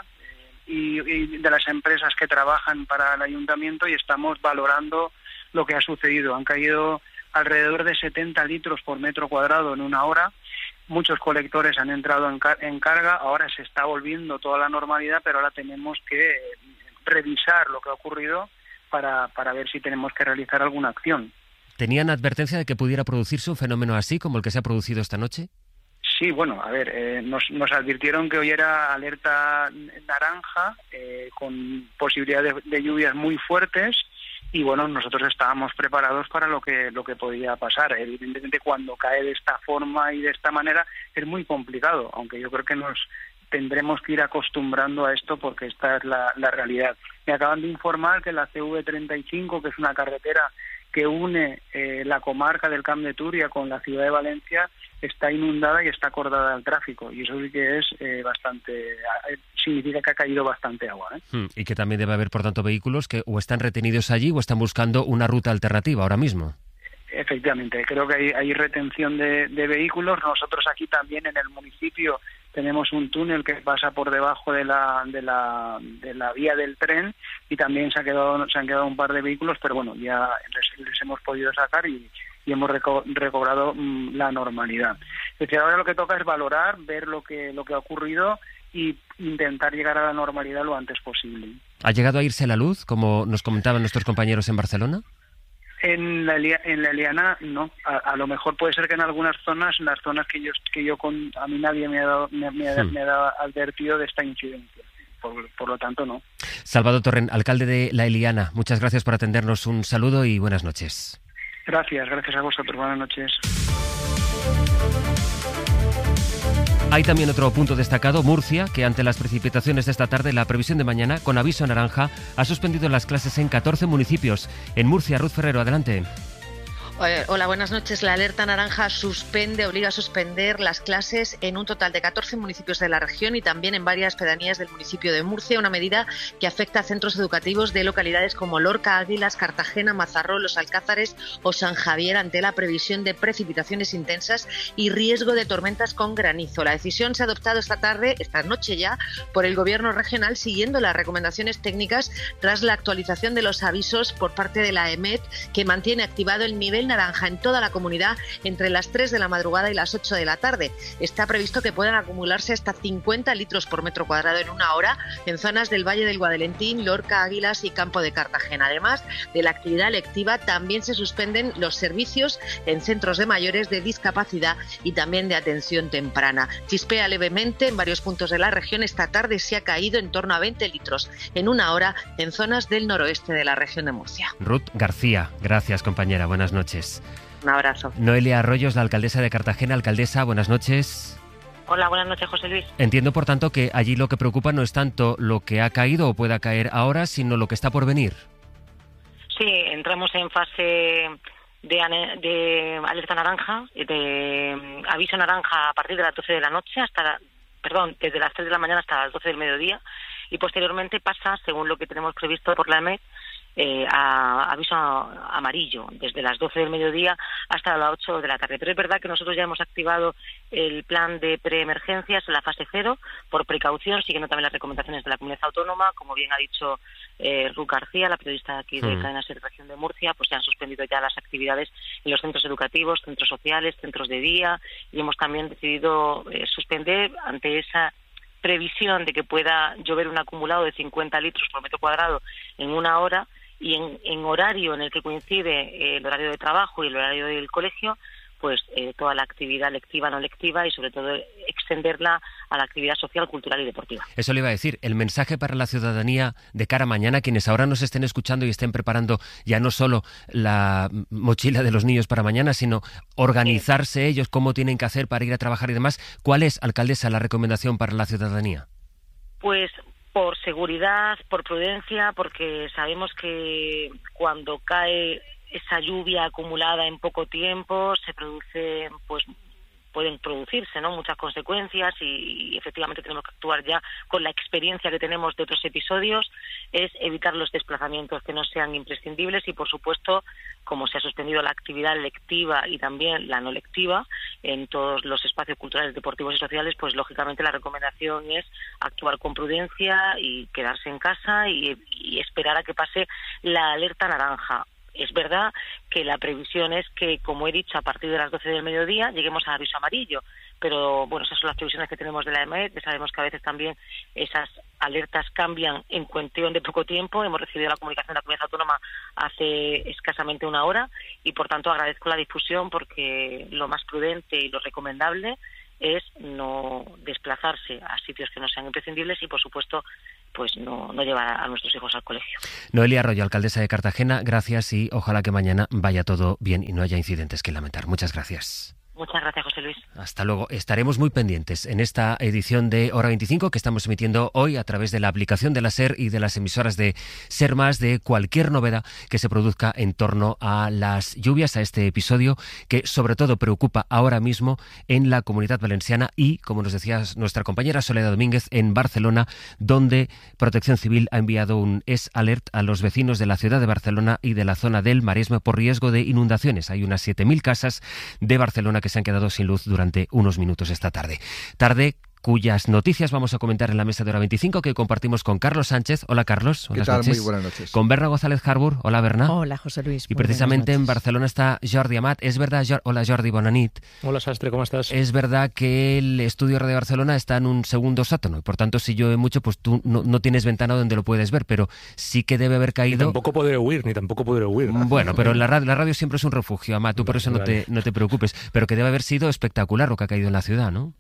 [SPEAKER 20] y, y de las empresas que trabajan para el ayuntamiento y estamos valorando lo que ha sucedido. Han caído alrededor de setenta litros por metro cuadrado en una hora. Muchos colectores han entrado en, car- en carga, ahora se está volviendo toda la normalidad, pero ahora tenemos que revisar lo que ha ocurrido para, para ver si tenemos que realizar alguna acción.
[SPEAKER 7] ¿Tenían advertencia de que pudiera producirse un fenómeno así como el que se ha producido esta noche?
[SPEAKER 20] Sí, bueno, a ver, eh, nos, nos advirtieron que hoy era alerta naranja, eh, con posibilidad de, de lluvias muy fuertes, y bueno, nosotros estábamos preparados para lo que lo que podía pasar. Evidentemente, cuando cae de esta forma y de esta manera es muy complicado, aunque yo creo que nos tendremos que ir acostumbrando a esto porque esta es la, la realidad. Me acaban de informar que la C V treinta y cinco, que es una carretera que une eh, la comarca del Camp de Túria con la ciudad de Valencia, está inundada y está acordada al tráfico, y eso sí que es eh, bastante, eh, significa que ha caído bastante agua, ¿eh?
[SPEAKER 7] Hmm, y que también debe haber, por tanto, vehículos que o están retenidos allí o están buscando una ruta alternativa ahora mismo.
[SPEAKER 20] Efectivamente, creo que hay, hay retención de, de vehículos. Nosotros aquí también en el municipio tenemos un túnel que pasa por debajo de la de la de la vía del tren, y también se ha quedado se han quedado un par de vehículos, pero bueno, ya les, les hemos podido sacar y, y hemos reco recobrado mmm, la normalidad. Es decir, ahora lo que toca es valorar, ver lo que, lo que ha ocurrido y intentar llegar a la normalidad lo antes posible.
[SPEAKER 7] ¿Ha llegado a irse la luz, como nos comentaban nuestros compañeros en Barcelona?
[SPEAKER 20] En la, en la Eliana no, a, a lo mejor puede ser que en algunas zonas, en las zonas que yo que yo con a mí nadie me ha dado, me, me, hmm. me ha dado advertido de esta incidencia, por, por lo tanto no.
[SPEAKER 7] Salvador Torrent, alcalde de La Eliana, muchas gracias por atendernos, un saludo y buenas noches.
[SPEAKER 20] Gracias, gracias a vosotros, buenas noches.
[SPEAKER 7] Hay también otro punto destacado, Murcia, que ante las precipitaciones de esta tarde, la previsión de mañana, con aviso naranja, ha suspendido las clases en catorce municipios. En Murcia, Ruth Ferrero, adelante.
[SPEAKER 21] Hola, buenas noches. La alerta naranja suspende, obliga a suspender las clases en un total de catorce municipios de la región y también en varias pedanías del municipio de Murcia, una medida que afecta a centros educativos de localidades como Lorca, Águilas, Cartagena, Mazarrón, Los Alcázares o San Javier ante la previsión de precipitaciones intensas y riesgo de tormentas con granizo. La decisión se ha adoptado esta tarde, esta noche ya, por el Gobierno regional siguiendo las recomendaciones técnicas tras la actualización de los avisos por parte de la EMET, que mantiene activado el nivel naranja en toda la comunidad entre las tres de la madrugada y las ocho de la tarde. Está previsto que puedan acumularse hasta cincuenta litros por metro cuadrado en una hora en zonas del Valle del Guadelentín, Lorca, Águilas y Campo de Cartagena. Además de la actividad lectiva, también se suspenden los servicios en centros de mayores de discapacidad y también de atención temprana. Chispea levemente en varios puntos de la región. Esta tarde se ha caído en torno a veinte litros en una hora en zonas del noroeste de la región de Murcia.
[SPEAKER 7] Ruth García, gracias compañera, buenas noches.
[SPEAKER 21] Un abrazo.
[SPEAKER 7] Noelia Arroyos, la alcaldesa de Cartagena. Alcaldesa, buenas noches.
[SPEAKER 22] Hola, buenas noches, José Luis.
[SPEAKER 7] Entiendo, por tanto, que allí lo que preocupa no es tanto lo que ha caído o pueda caer ahora, sino lo que está por venir.
[SPEAKER 22] Sí, entramos en fase de, de alerta naranja, de aviso naranja a partir de las doce de la noche hasta, perdón, desde las tres de la mañana hasta las doce del mediodía, y posteriormente pasa, según lo que tenemos previsto por la EMET, Eh, a aviso amarillo desde las doce del mediodía hasta las ocho de la tarde. Pero es verdad que nosotros ya hemos activado el plan de preemergencias en la fase cero por precaución, siguiendo también las recomendaciones de la comunidad autónoma. Como bien ha dicho eh, Ruth García, la periodista de aquí de mm. Cadena Ser Región de Murcia, pues se han suspendido ya las actividades en los centros educativos, centros sociales, centros de día, y hemos también decidido eh, suspender ante esa previsión de que pueda llover un acumulado de cincuenta litros por metro cuadrado en una hora, y en, en horario en el que coincide eh, el horario de trabajo y el horario del colegio, pues eh, toda la actividad lectiva, no lectiva, y sobre todo extenderla a la actividad social, cultural y deportiva.
[SPEAKER 7] Eso le iba a decir, el mensaje para la ciudadanía de cara a mañana, quienes ahora nos estén escuchando y estén preparando ya no solo la mochila de los niños para mañana, sino organizarse ellos, cómo tienen que hacer para ir a trabajar y demás. ¿Cuál es, alcaldesa, la recomendación para la ciudadanía?
[SPEAKER 22] Pues por seguridad, por prudencia, porque sabemos que cuando cae esa lluvia acumulada en poco tiempo se produce, pues pueden producirse, ¿no?, muchas consecuencias, y, y efectivamente tenemos que actuar ya con la experiencia que tenemos de otros episodios, es evitar los desplazamientos que no sean imprescindibles y, por supuesto, como se ha suspendido la actividad lectiva y también la no lectiva en todos los espacios culturales, deportivos y sociales, pues lógicamente la recomendación es actuar con prudencia y quedarse en casa y, y esperar a que pase la alerta naranja. Es verdad que la previsión es que, como he dicho, a partir de las doce del mediodía lleguemos a aviso amarillo, pero bueno, esas son las previsiones que tenemos de la EMET. Sabemos que a veces también esas alertas cambian en cuestión de poco tiempo. Hemos recibido la comunicación de la Comunidad Autónoma hace escasamente una hora y, por tanto, agradezco la difusión, porque lo más prudente y lo recomendable es no desplazarse a sitios que no sean imprescindibles y, por supuesto, pues no, no llevar a nuestros hijos al colegio.
[SPEAKER 7] Noelia Arroyo, alcaldesa de Cartagena, gracias, y ojalá que mañana vaya todo bien y no haya incidentes que lamentar. Muchas gracias.
[SPEAKER 22] Muchas gracias, José Luis.
[SPEAKER 7] Hasta luego. Estaremos muy pendientes en esta edición de Hora veinticinco que estamos emitiendo hoy a través de la aplicación de la SER y de las emisoras de SER Más, de cualquier novedad que se produzca en torno a las lluvias, a este episodio que sobre todo preocupa ahora mismo en la Comunidad Valenciana y, como nos decía nuestra compañera Soledad Domínguez, en Barcelona, donde Protección Civil ha enviado un S Alert a los vecinos de la ciudad de Barcelona y de la zona del Maresme por riesgo de inundaciones. Hay unas siete mil casas de Barcelona que se han quedado sin luz durante unos minutos esta tarde. Tarde cuyas noticias vamos a comentar en la mesa de Hora veinticinco, que compartimos con Carlos Sánchez. Hola, Carlos.
[SPEAKER 3] ¿Qué
[SPEAKER 7] Buenas
[SPEAKER 3] tal?
[SPEAKER 7] noches.
[SPEAKER 3] Muy buenas noches.
[SPEAKER 7] Con Berna González Harbour. Hola, Berna.
[SPEAKER 4] Hola, José Luis.
[SPEAKER 7] Y precisamente en Barcelona está Jordi Amat. Es verdad, Jor- hola Jordi, bona nit.
[SPEAKER 23] Hola, Sastre, ¿cómo estás?
[SPEAKER 7] Es verdad que el estudio Radio Barcelona está en un segundo sótano, y por tanto, si llueve mucho, pues tú no, no tienes ventana donde lo puedes ver, pero sí que debe haber caído...
[SPEAKER 23] Ni tampoco podré huir, ni tampoco podré huir.
[SPEAKER 7] Bueno, pero la radio, la radio siempre es un refugio, Amat, tú por eso no te, no te preocupes, pero que debe haber sido espectacular lo que ha caído en la ciudad, ¿no?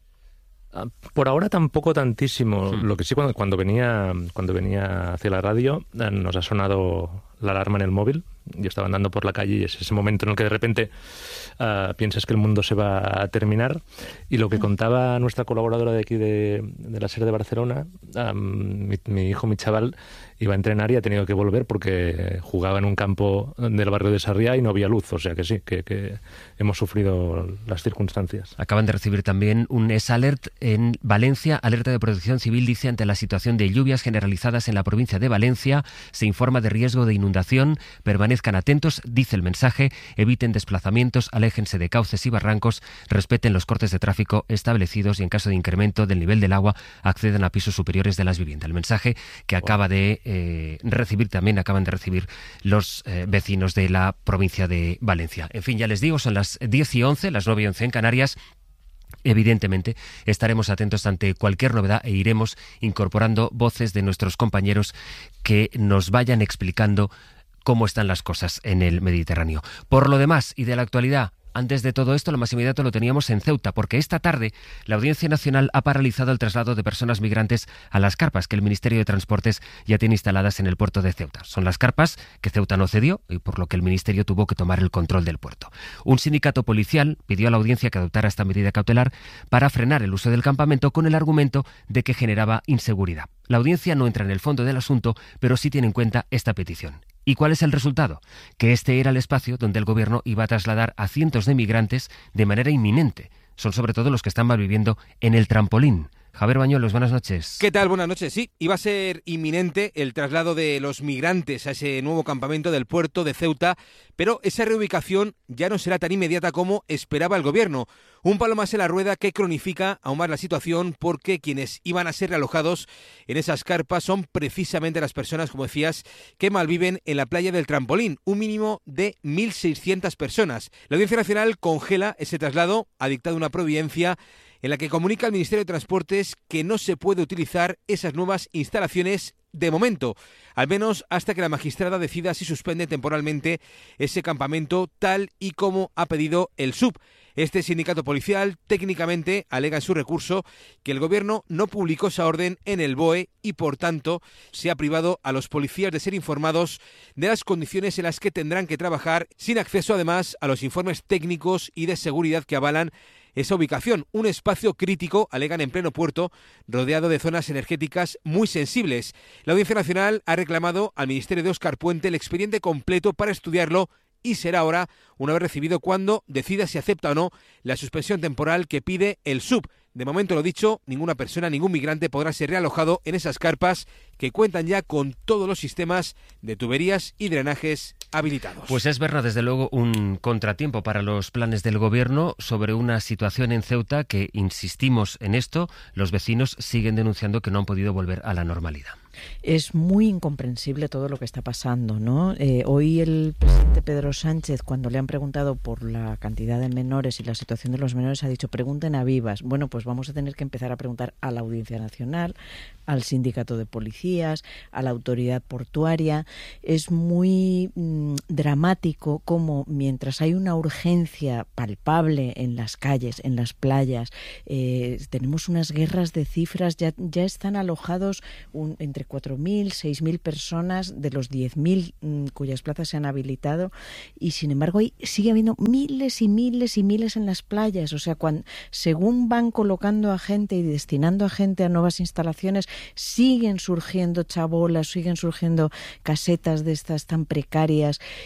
[SPEAKER 23] Por ahora tampoco tantísimo. Hmm. Lo que sí, cuando, cuando venía cuando venía hacia la radio, nos ha sonado la alarma en el móvil. Yo estaba andando por la calle y es ese momento en el que de repente uh, piensas que el mundo se va a terminar. Y lo que contaba nuestra colaboradora de aquí de, de la SER de Barcelona, um, mi, mi hijo, mi chaval, iba a entrenar y ha tenido que volver porque jugaba en un campo del barrio de Sarriá y no había luz. O sea que sí, que, que hemos sufrido las circunstancias.
[SPEAKER 7] Acaban de recibir también un S Alert en Valencia. Alerta de Protección Civil dice: ante la situación de lluvias generalizadas en la provincia de Valencia, se informa de riesgo de inundación. Permanezcan atentos, dice el mensaje, eviten desplazamientos, aléjense de cauces y barrancos, respeten los cortes de tráfico establecidos y en caso de incremento del nivel del agua accedan a pisos superiores de las viviendas. El mensaje que acaba de eh, recibir también, acaban de recibir los eh, vecinos de la provincia de Valencia. En fin, ya les digo, son las diez y once, las nueve y once en Canarias. Evidentemente estaremos atentos ante cualquier novedad e iremos incorporando voces de nuestros compañeros que nos vayan explicando cómo están las cosas en el Mediterráneo. Por lo demás, y de la actualidad, antes de todo esto, lo más inmediato lo teníamos en Ceuta, porque esta tarde la Audiencia Nacional ha paralizado el traslado de personas migrantes a las carpas que el Ministerio de Transportes ya tiene instaladas en el puerto de Ceuta. Son las carpas que Ceuta no cedió y por lo que el Ministerio tuvo que tomar el control del puerto. Un sindicato policial pidió a la audiencia que adoptara esta medida cautelar para frenar el uso del campamento con el argumento de que generaba inseguridad. La audiencia no entra en el fondo del asunto, pero sí tiene en cuenta esta petición. ¿Y cuál es el resultado? Que este era el espacio donde el gobierno iba a trasladar a cientos de migrantes de manera inminente. Son sobre todo los que están malviviendo en el trampolín. Javier Bañuelos, buenas noches.
[SPEAKER 24] ¿Qué tal? Buenas noches. Sí, iba a ser inminente el traslado de los migrantes a ese nuevo campamento del puerto de Ceuta, pero esa reubicación ya no será tan inmediata como esperaba el gobierno. Un palo más en la rueda que cronifica aún más la situación, porque quienes iban a ser realojados en esas carpas son precisamente las personas, como decías, que malviven en la playa del Trampolín, un mínimo de mil seiscientas personas. La Audiencia Nacional congela ese traslado, ha dictado una providencia en la que comunica al Ministerio de Transportes que no se puede utilizar esas nuevas instalaciones de momento, al menos hasta que la magistrada decida si suspende temporalmente ese campamento tal y como ha pedido el S U B. Este sindicato policial técnicamente alega en su recurso que el gobierno no publicó esa orden en el B O E y por tanto se ha privado a los policías de ser informados de las condiciones en las que tendrán que trabajar, sin acceso además a los informes técnicos y de seguridad que avalan esa ubicación, un espacio crítico, alegan, en pleno puerto, rodeado de zonas energéticas muy sensibles. La Audiencia Nacional ha reclamado al Ministerio de Óscar Puente el expediente completo para estudiarlo y será ahora, una vez recibido, cuando decida si acepta o no la suspensión temporal que pide el S U B. De momento, lo dicho, ninguna persona, ningún migrante podrá ser realojado en esas carpas que cuentan ya con todos los sistemas de tuberías y drenajes habilitados.
[SPEAKER 7] Pues es verdad, desde luego, un contratiempo para los planes del gobierno sobre una situación en Ceuta que, insistimos en esto, los vecinos siguen denunciando que no han podido volver a la normalidad.
[SPEAKER 4] Es muy incomprensible todo lo que está pasando, ¿no? Eh, hoy el presidente Pedro Sánchez, cuando le han preguntado por la cantidad de menores y la situación de los menores, ha dicho: pregunten a Vivas. Bueno, pues vamos a tener que empezar a preguntar a la Audiencia Nacional, al Sindicato de Policías, a la Autoridad Portuaria. Es muy mmm, dramático cómo, mientras hay una urgencia palpable en las calles, en las playas, eh, tenemos unas guerras de cifras, ya, ya están alojados un, entre cuatro mil, seis mil personas de los diez mil mmm, cuyas plazas se han habilitado, y sin embargo hay, sigue habiendo miles y miles y miles en las playas. O sea, cuando, según van colocando a gente y destinando a gente a nuevas instalaciones, siguen surgiendo chabolas, siguen surgiendo casetas de estas tan precarias,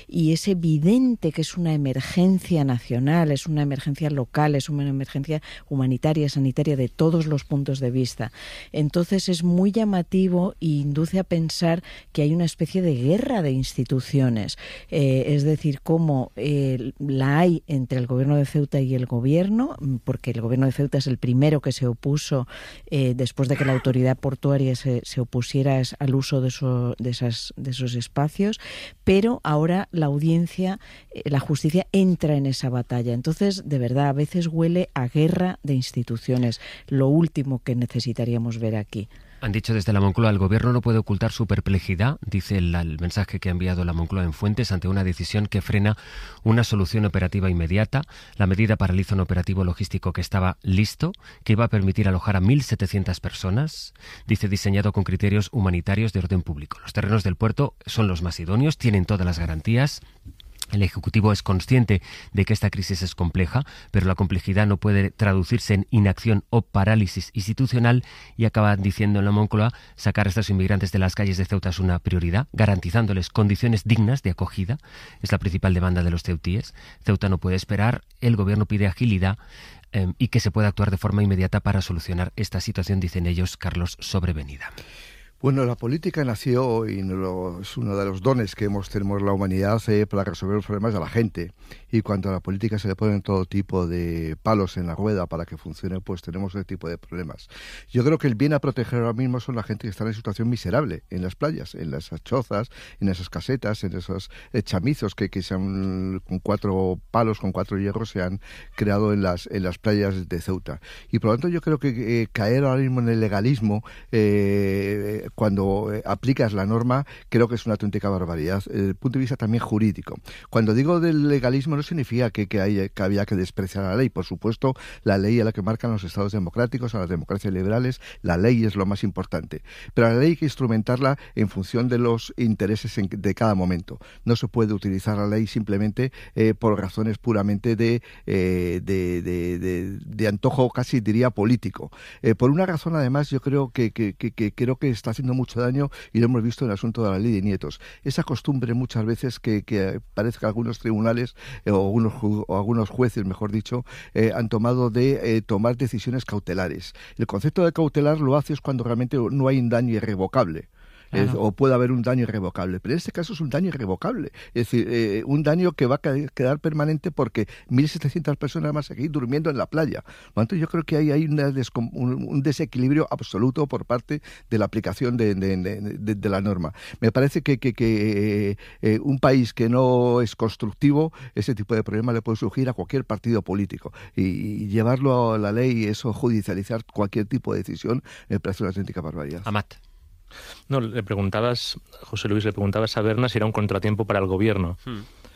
[SPEAKER 4] y es evidente que es una emergencia nacional, es una emergencia local, es una emergencia humanitaria, sanitaria, de todos los puntos de vista. Entonces es muy llamativo e induce a pensar que hay una especie de guerra de instituciones, eh, es decir, cómo eh, la hay entre el gobierno de Ceuta y el gobierno, porque el gobierno de Ceuta es el primero que se opuso eh, después de que la autoridad portuaria se, se opusiera al uso de, eso, de, esas, de esos espacios, pero ahora la audiencia, eh, la justicia entra en esa batalla. Entonces, de verdad, a veces huele a guerra de instituciones, lo último que necesitaríamos ver aquí.
[SPEAKER 7] Han dicho desde la Moncloa, el Gobierno no puede ocultar su perplejidad, dice el, el mensaje que ha enviado la Moncloa en Fuentes, ante una decisión que frena una solución operativa inmediata. La medida paraliza un operativo logístico que estaba listo, que iba a permitir alojar a mil setecientas personas, dice, diseñado con criterios humanitarios de orden público. Los terrenos del puerto son los más idóneos, tienen todas las garantías. El Ejecutivo es consciente de que esta crisis es compleja, pero la complejidad no puede traducirse en inacción o parálisis institucional, y acaban diciendo en la Moncloa, sacar a estos inmigrantes de las calles de Ceuta es una prioridad, garantizándoles condiciones dignas de acogida. Es la principal demanda de los ceutíes. Ceuta no puede esperar, el Gobierno pide agilidad eh, y que se pueda actuar de forma inmediata para solucionar esta situación, dicen ellos. Carlos Sobrevenida.
[SPEAKER 1] Bueno, la política nació y es uno de los dones que hemos tenemos la humanidad eh, para resolver los problemas de la gente. Y cuando a la política se le ponen todo tipo de palos en la rueda para que funcione, pues tenemos ese tipo de problemas. Yo creo que el bien a proteger ahora mismo son la gente que está en situación miserable en las playas, en las chozas, en esas casetas, en esos eh, chamizos que, que se han, con cuatro palos, con cuatro hierros, se han creado en las en las playas de Ceuta. Y por lo tanto yo creo que eh, caer ahora mismo en el legalismo eh, cuando eh, aplicas la norma, creo que es una auténtica barbaridad desde el punto de vista también jurídico. Cuando digo del legalismo no significa que, que, hay, que había que despreciar la ley. Por supuesto, la ley es la que marcan los estados democráticos, a las democracias liberales, la ley es lo más importante. Pero la ley hay que instrumentarla en función de los intereses en, de cada momento. No se puede utilizar la ley simplemente eh, por razones puramente de, eh, de, de, de, de antojo, casi diría político. Eh, por una razón, además, yo creo que, que, que, que creo que está haciendo mucho daño, y lo hemos visto en el asunto de la ley de nietos. Esa costumbre muchas veces que, que parece que algunos tribunales eh, o, algunos, o algunos jueces, mejor dicho, eh, han tomado de eh, tomar decisiones cautelares. El concepto de cautelar lo hace es cuando realmente no hay un daño irrevocable. Es, o puede haber un daño irrevocable, pero en este caso es un daño irrevocable, es decir, eh, un daño que va a quedar permanente porque mil setecientas personas van a seguir durmiendo en la playa. Por lo tanto, yo creo que hay, hay una descom- un, un desequilibrio absoluto por parte de la aplicación de, de, de, de, de la norma. Me parece que, que, que eh, un país que no es constructivo, ese tipo de problema le puede surgir a cualquier partido político, y, y llevarlo a la ley y eso, judicializar cualquier tipo de decisión, me parece una auténtica barbaridad.
[SPEAKER 7] Amat.
[SPEAKER 23] No, le preguntabas, José Luis, le preguntabas a Berna si era un contratiempo para el gobierno. Hmm.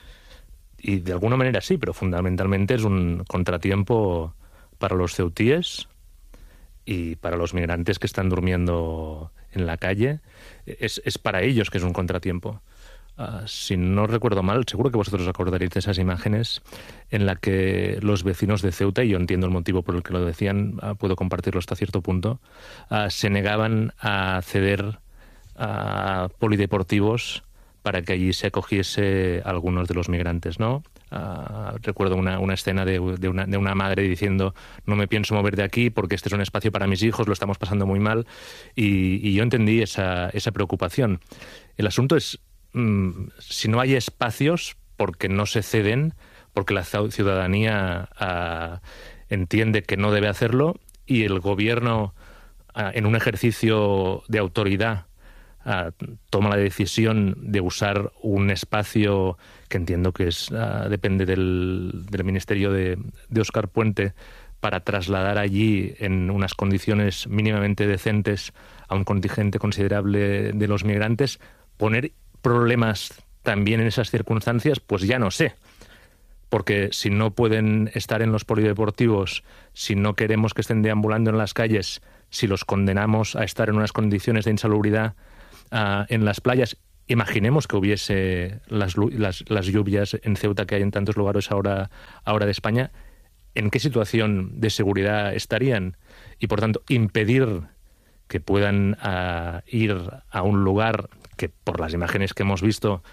[SPEAKER 23] Y de alguna manera sí, pero fundamentalmente es un contratiempo para los ceutíes y para los migrantes que están durmiendo en la calle. Es, es para ellos que es un contratiempo. Uh, si no recuerdo mal, seguro que vosotros acordaréis de esas imágenes en la que los vecinos de Ceuta, y yo entiendo el motivo por el que lo decían, uh, puedo compartirlo hasta cierto punto, uh, se negaban a ceder a polideportivos para que allí se acogiese a algunos de los migrantes, ¿no? Uh, recuerdo una, una escena de, de, una, de una madre diciendo: no me pienso mover de aquí porque este es un espacio para mis hijos, lo estamos pasando muy mal, y, y yo entendí esa, esa preocupación. El asunto es, si no hay espacios, porque no se ceden, porque la ciudadanía uh, entiende que no debe hacerlo, y el gobierno, uh, en un ejercicio de autoridad, uh, toma la decisión de usar un espacio que entiendo que es uh, depende del, del ministerio de, de Óscar Puente, para trasladar allí en unas condiciones mínimamente decentes a un contingente considerable de los migrantes. Poner problemas también en esas circunstancias, pues ya no sé. Porque si no pueden estar en los polideportivos, si no queremos que estén deambulando en las calles, si los condenamos a estar en unas condiciones de insalubridad uh, en las playas, imaginemos que hubiese las, las, las lluvias en Ceuta que hay en tantos lugares ahora, ahora de España, ¿en qué situación de seguridad estarían? Y por tanto, impedir que puedan uh, ir a un lugar que, por las imágenes que hemos visto,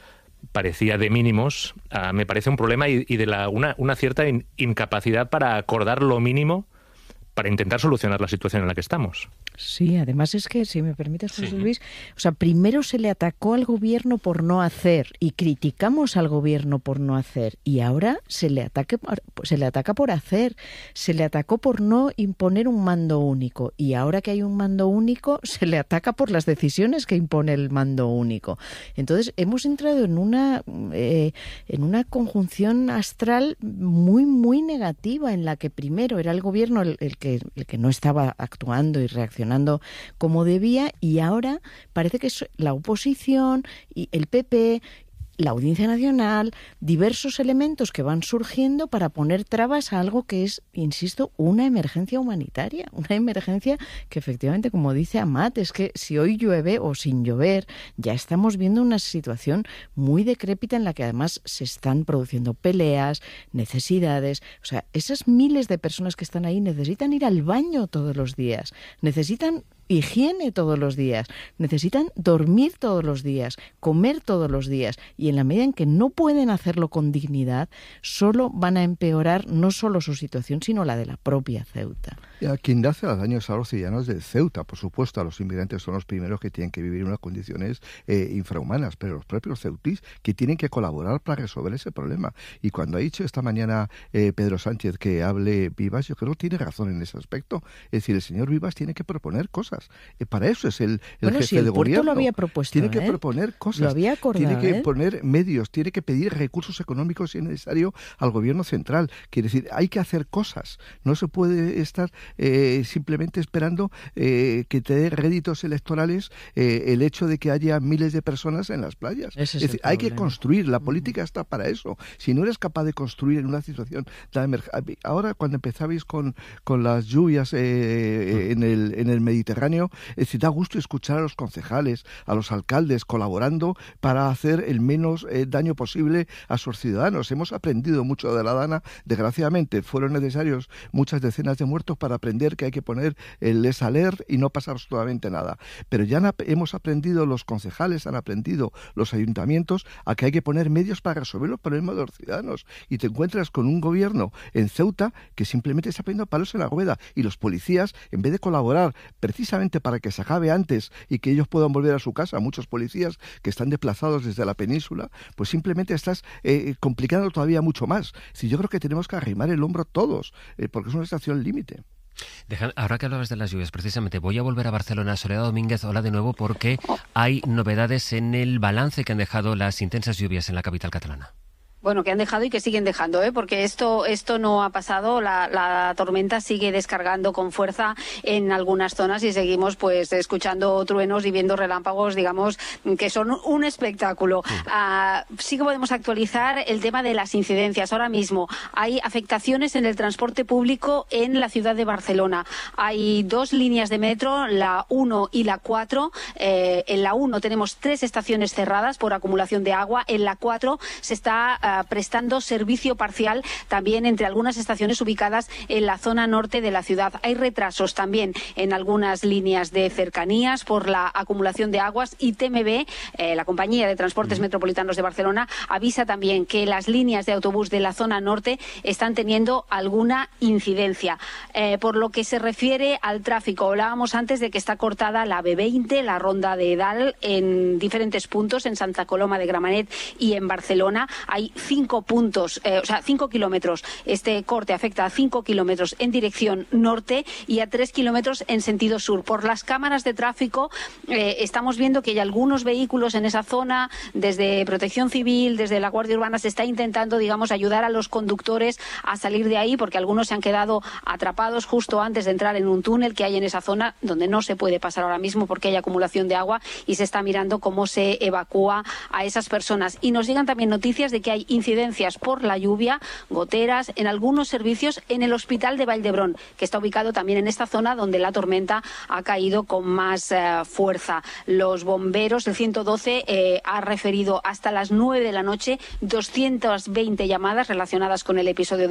[SPEAKER 23] parecía de mínimos, uh, me parece un problema y, y de la, una, una cierta in, incapacidad para acordar lo mínimo para intentar solucionar la situación en la que estamos.
[SPEAKER 4] Sí, además es que, si me permites, José
[SPEAKER 23] Sí.
[SPEAKER 4] Luis, o sea, primero se le atacó al gobierno por no hacer y criticamos al gobierno por no hacer, y ahora se le ataque, se le ataca por hacer, se le atacó por no imponer un mando único, y ahora que hay un mando único se le ataca por las decisiones que impone el mando único. Entonces hemos entrado en una eh, en una conjunción astral muy muy negativa, en la que primero era el gobierno el, el que el que no estaba actuando y reaccionando como debía, y ahora parece que es la oposición y el P P, la Audiencia Nacional, diversos elementos que van surgiendo para poner trabas a algo que es, insisto, una emergencia humanitaria, una emergencia que efectivamente, como dice Amat, es que si hoy llueve o sin llover, ya estamos viendo una situación muy decrépita en la que además se están produciendo peleas, necesidades. O sea, esas miles de personas que están ahí necesitan ir al baño todos los días, necesitan higiene todos los días, necesitan dormir todos los días, comer todos los días, y en la medida en que no pueden hacerlo con dignidad, solo van a empeorar no solo su situación, sino la de la propia Ceuta.
[SPEAKER 1] Y a quien le hace daños a los ciudadanos de Ceuta, por supuesto, a los inmigrantes son los primeros que tienen que vivir en unas condiciones eh, infrahumanas, pero los propios ceutís que tienen que colaborar para resolver ese problema. Y cuando ha dicho esta mañana eh, Pedro Sánchez que hable Vivas, yo creo que tiene razón en ese aspecto. Es decir, el señor Vivas tiene que proponer cosas. Eh, para eso es el, el
[SPEAKER 4] bueno,
[SPEAKER 1] jefe
[SPEAKER 4] si el
[SPEAKER 1] de
[SPEAKER 4] puerto
[SPEAKER 1] gobierno.
[SPEAKER 4] Lo había propuesto,
[SPEAKER 1] tiene que
[SPEAKER 4] ¿eh?
[SPEAKER 1] proponer cosas.
[SPEAKER 4] Lo había acordado,
[SPEAKER 1] tiene que
[SPEAKER 4] ¿eh?
[SPEAKER 1] poner medios, tiene que pedir recursos económicos si es necesario al gobierno central. Quiere decir, hay que hacer cosas. No se puede estar eh, simplemente esperando eh, que te dé réditos electorales eh, el hecho de que haya miles de personas en las playas.
[SPEAKER 4] Ese es
[SPEAKER 1] es decir, hay que construir. La política está para eso. Si no eres capaz de construir en una situación de emergencia. Ahora, cuando empezabais con, con las lluvias eh, en, el, en el Mediterráneo, es decir, da gusto escuchar a los concejales, a los alcaldes colaborando para hacer el menos eh, daño posible a sus ciudadanos. Hemos aprendido mucho de la Dana. Desgraciadamente, fueron necesarios muchas decenas de muertos para aprender que hay que poner el les alert y no pasa absolutamente nada. Pero ya hemos aprendido, los concejales han aprendido, los ayuntamientos, a que hay que poner medios para resolver los problemas de los ciudadanos. Y te encuentras con un gobierno en Ceuta que simplemente está poniendo palos en la rueda, y los policías, en vez de colaborar precisamente para que se acabe antes y que ellos puedan volver a su casa, muchos policías que están desplazados desde la península, pues simplemente estás eh, complicando todavía mucho más. Si yo creo que tenemos que arrimar el hombro todos, eh, porque es una estación límite.
[SPEAKER 7] Deja, ahora que hablabas de las lluvias, precisamente voy a volver a Barcelona. Soledad Domínguez, hola de nuevo, porque hay novedades en el balance que han dejado las intensas lluvias en la capital catalana.
[SPEAKER 18] Bueno, que han dejado y que siguen dejando, ¿eh? Porque esto esto no ha pasado. La, la tormenta sigue descargando con fuerza en algunas zonas y seguimos pues escuchando truenos y viendo relámpagos, digamos, que son un espectáculo. Sí. Uh, sí que podemos actualizar el tema de las incidencias. Ahora mismo hay afectaciones en el transporte público en la ciudad de Barcelona. Hay dos líneas de metro, la uno y la cuatro. Eh, en la uno tenemos tres estaciones cerradas por acumulación de agua. En la cuatro se está uh, prestando servicio parcial también entre algunas estaciones ubicadas en la zona norte de la ciudad. Hay retrasos también en algunas líneas de cercanías por la acumulación de aguas, y T M B, eh, la compañía de transportes metropolitanos de Barcelona, avisa también que las líneas de autobús de la zona norte están teniendo alguna incidencia. Eh, por lo que se refiere al tráfico, hablábamos antes de que está cortada la B veinte, la ronda de Edal, en diferentes puntos, en Santa Coloma de Gramenet y en Barcelona. Hay cinco puntos, eh, o sea, cinco kilómetros. Este corte afecta a cinco kilómetros en dirección norte y a tres kilómetros en sentido sur. Por las cámaras de tráfico eh, estamos viendo que hay algunos vehículos en esa zona. Desde Protección Civil, desde la Guardia Urbana, se está intentando, digamos, ayudar a los conductores a salir de ahí, porque algunos se han quedado atrapados justo antes de entrar en un túnel que hay en esa zona, donde no se puede pasar ahora mismo porque hay acumulación de agua, y se está mirando cómo se evacúa a esas personas. Y nos llegan también noticias de que hay incidencias por la lluvia, goteras en algunos servicios en el Hospital de Vall-d'Hebron, que está ubicado también en esta zona donde la tormenta ha caído con más eh, fuerza. Los bomberos, el ciento doce, eh, ha referido hasta las nueve de la noche doscientas veinte llamadas relacionadas con el episodio de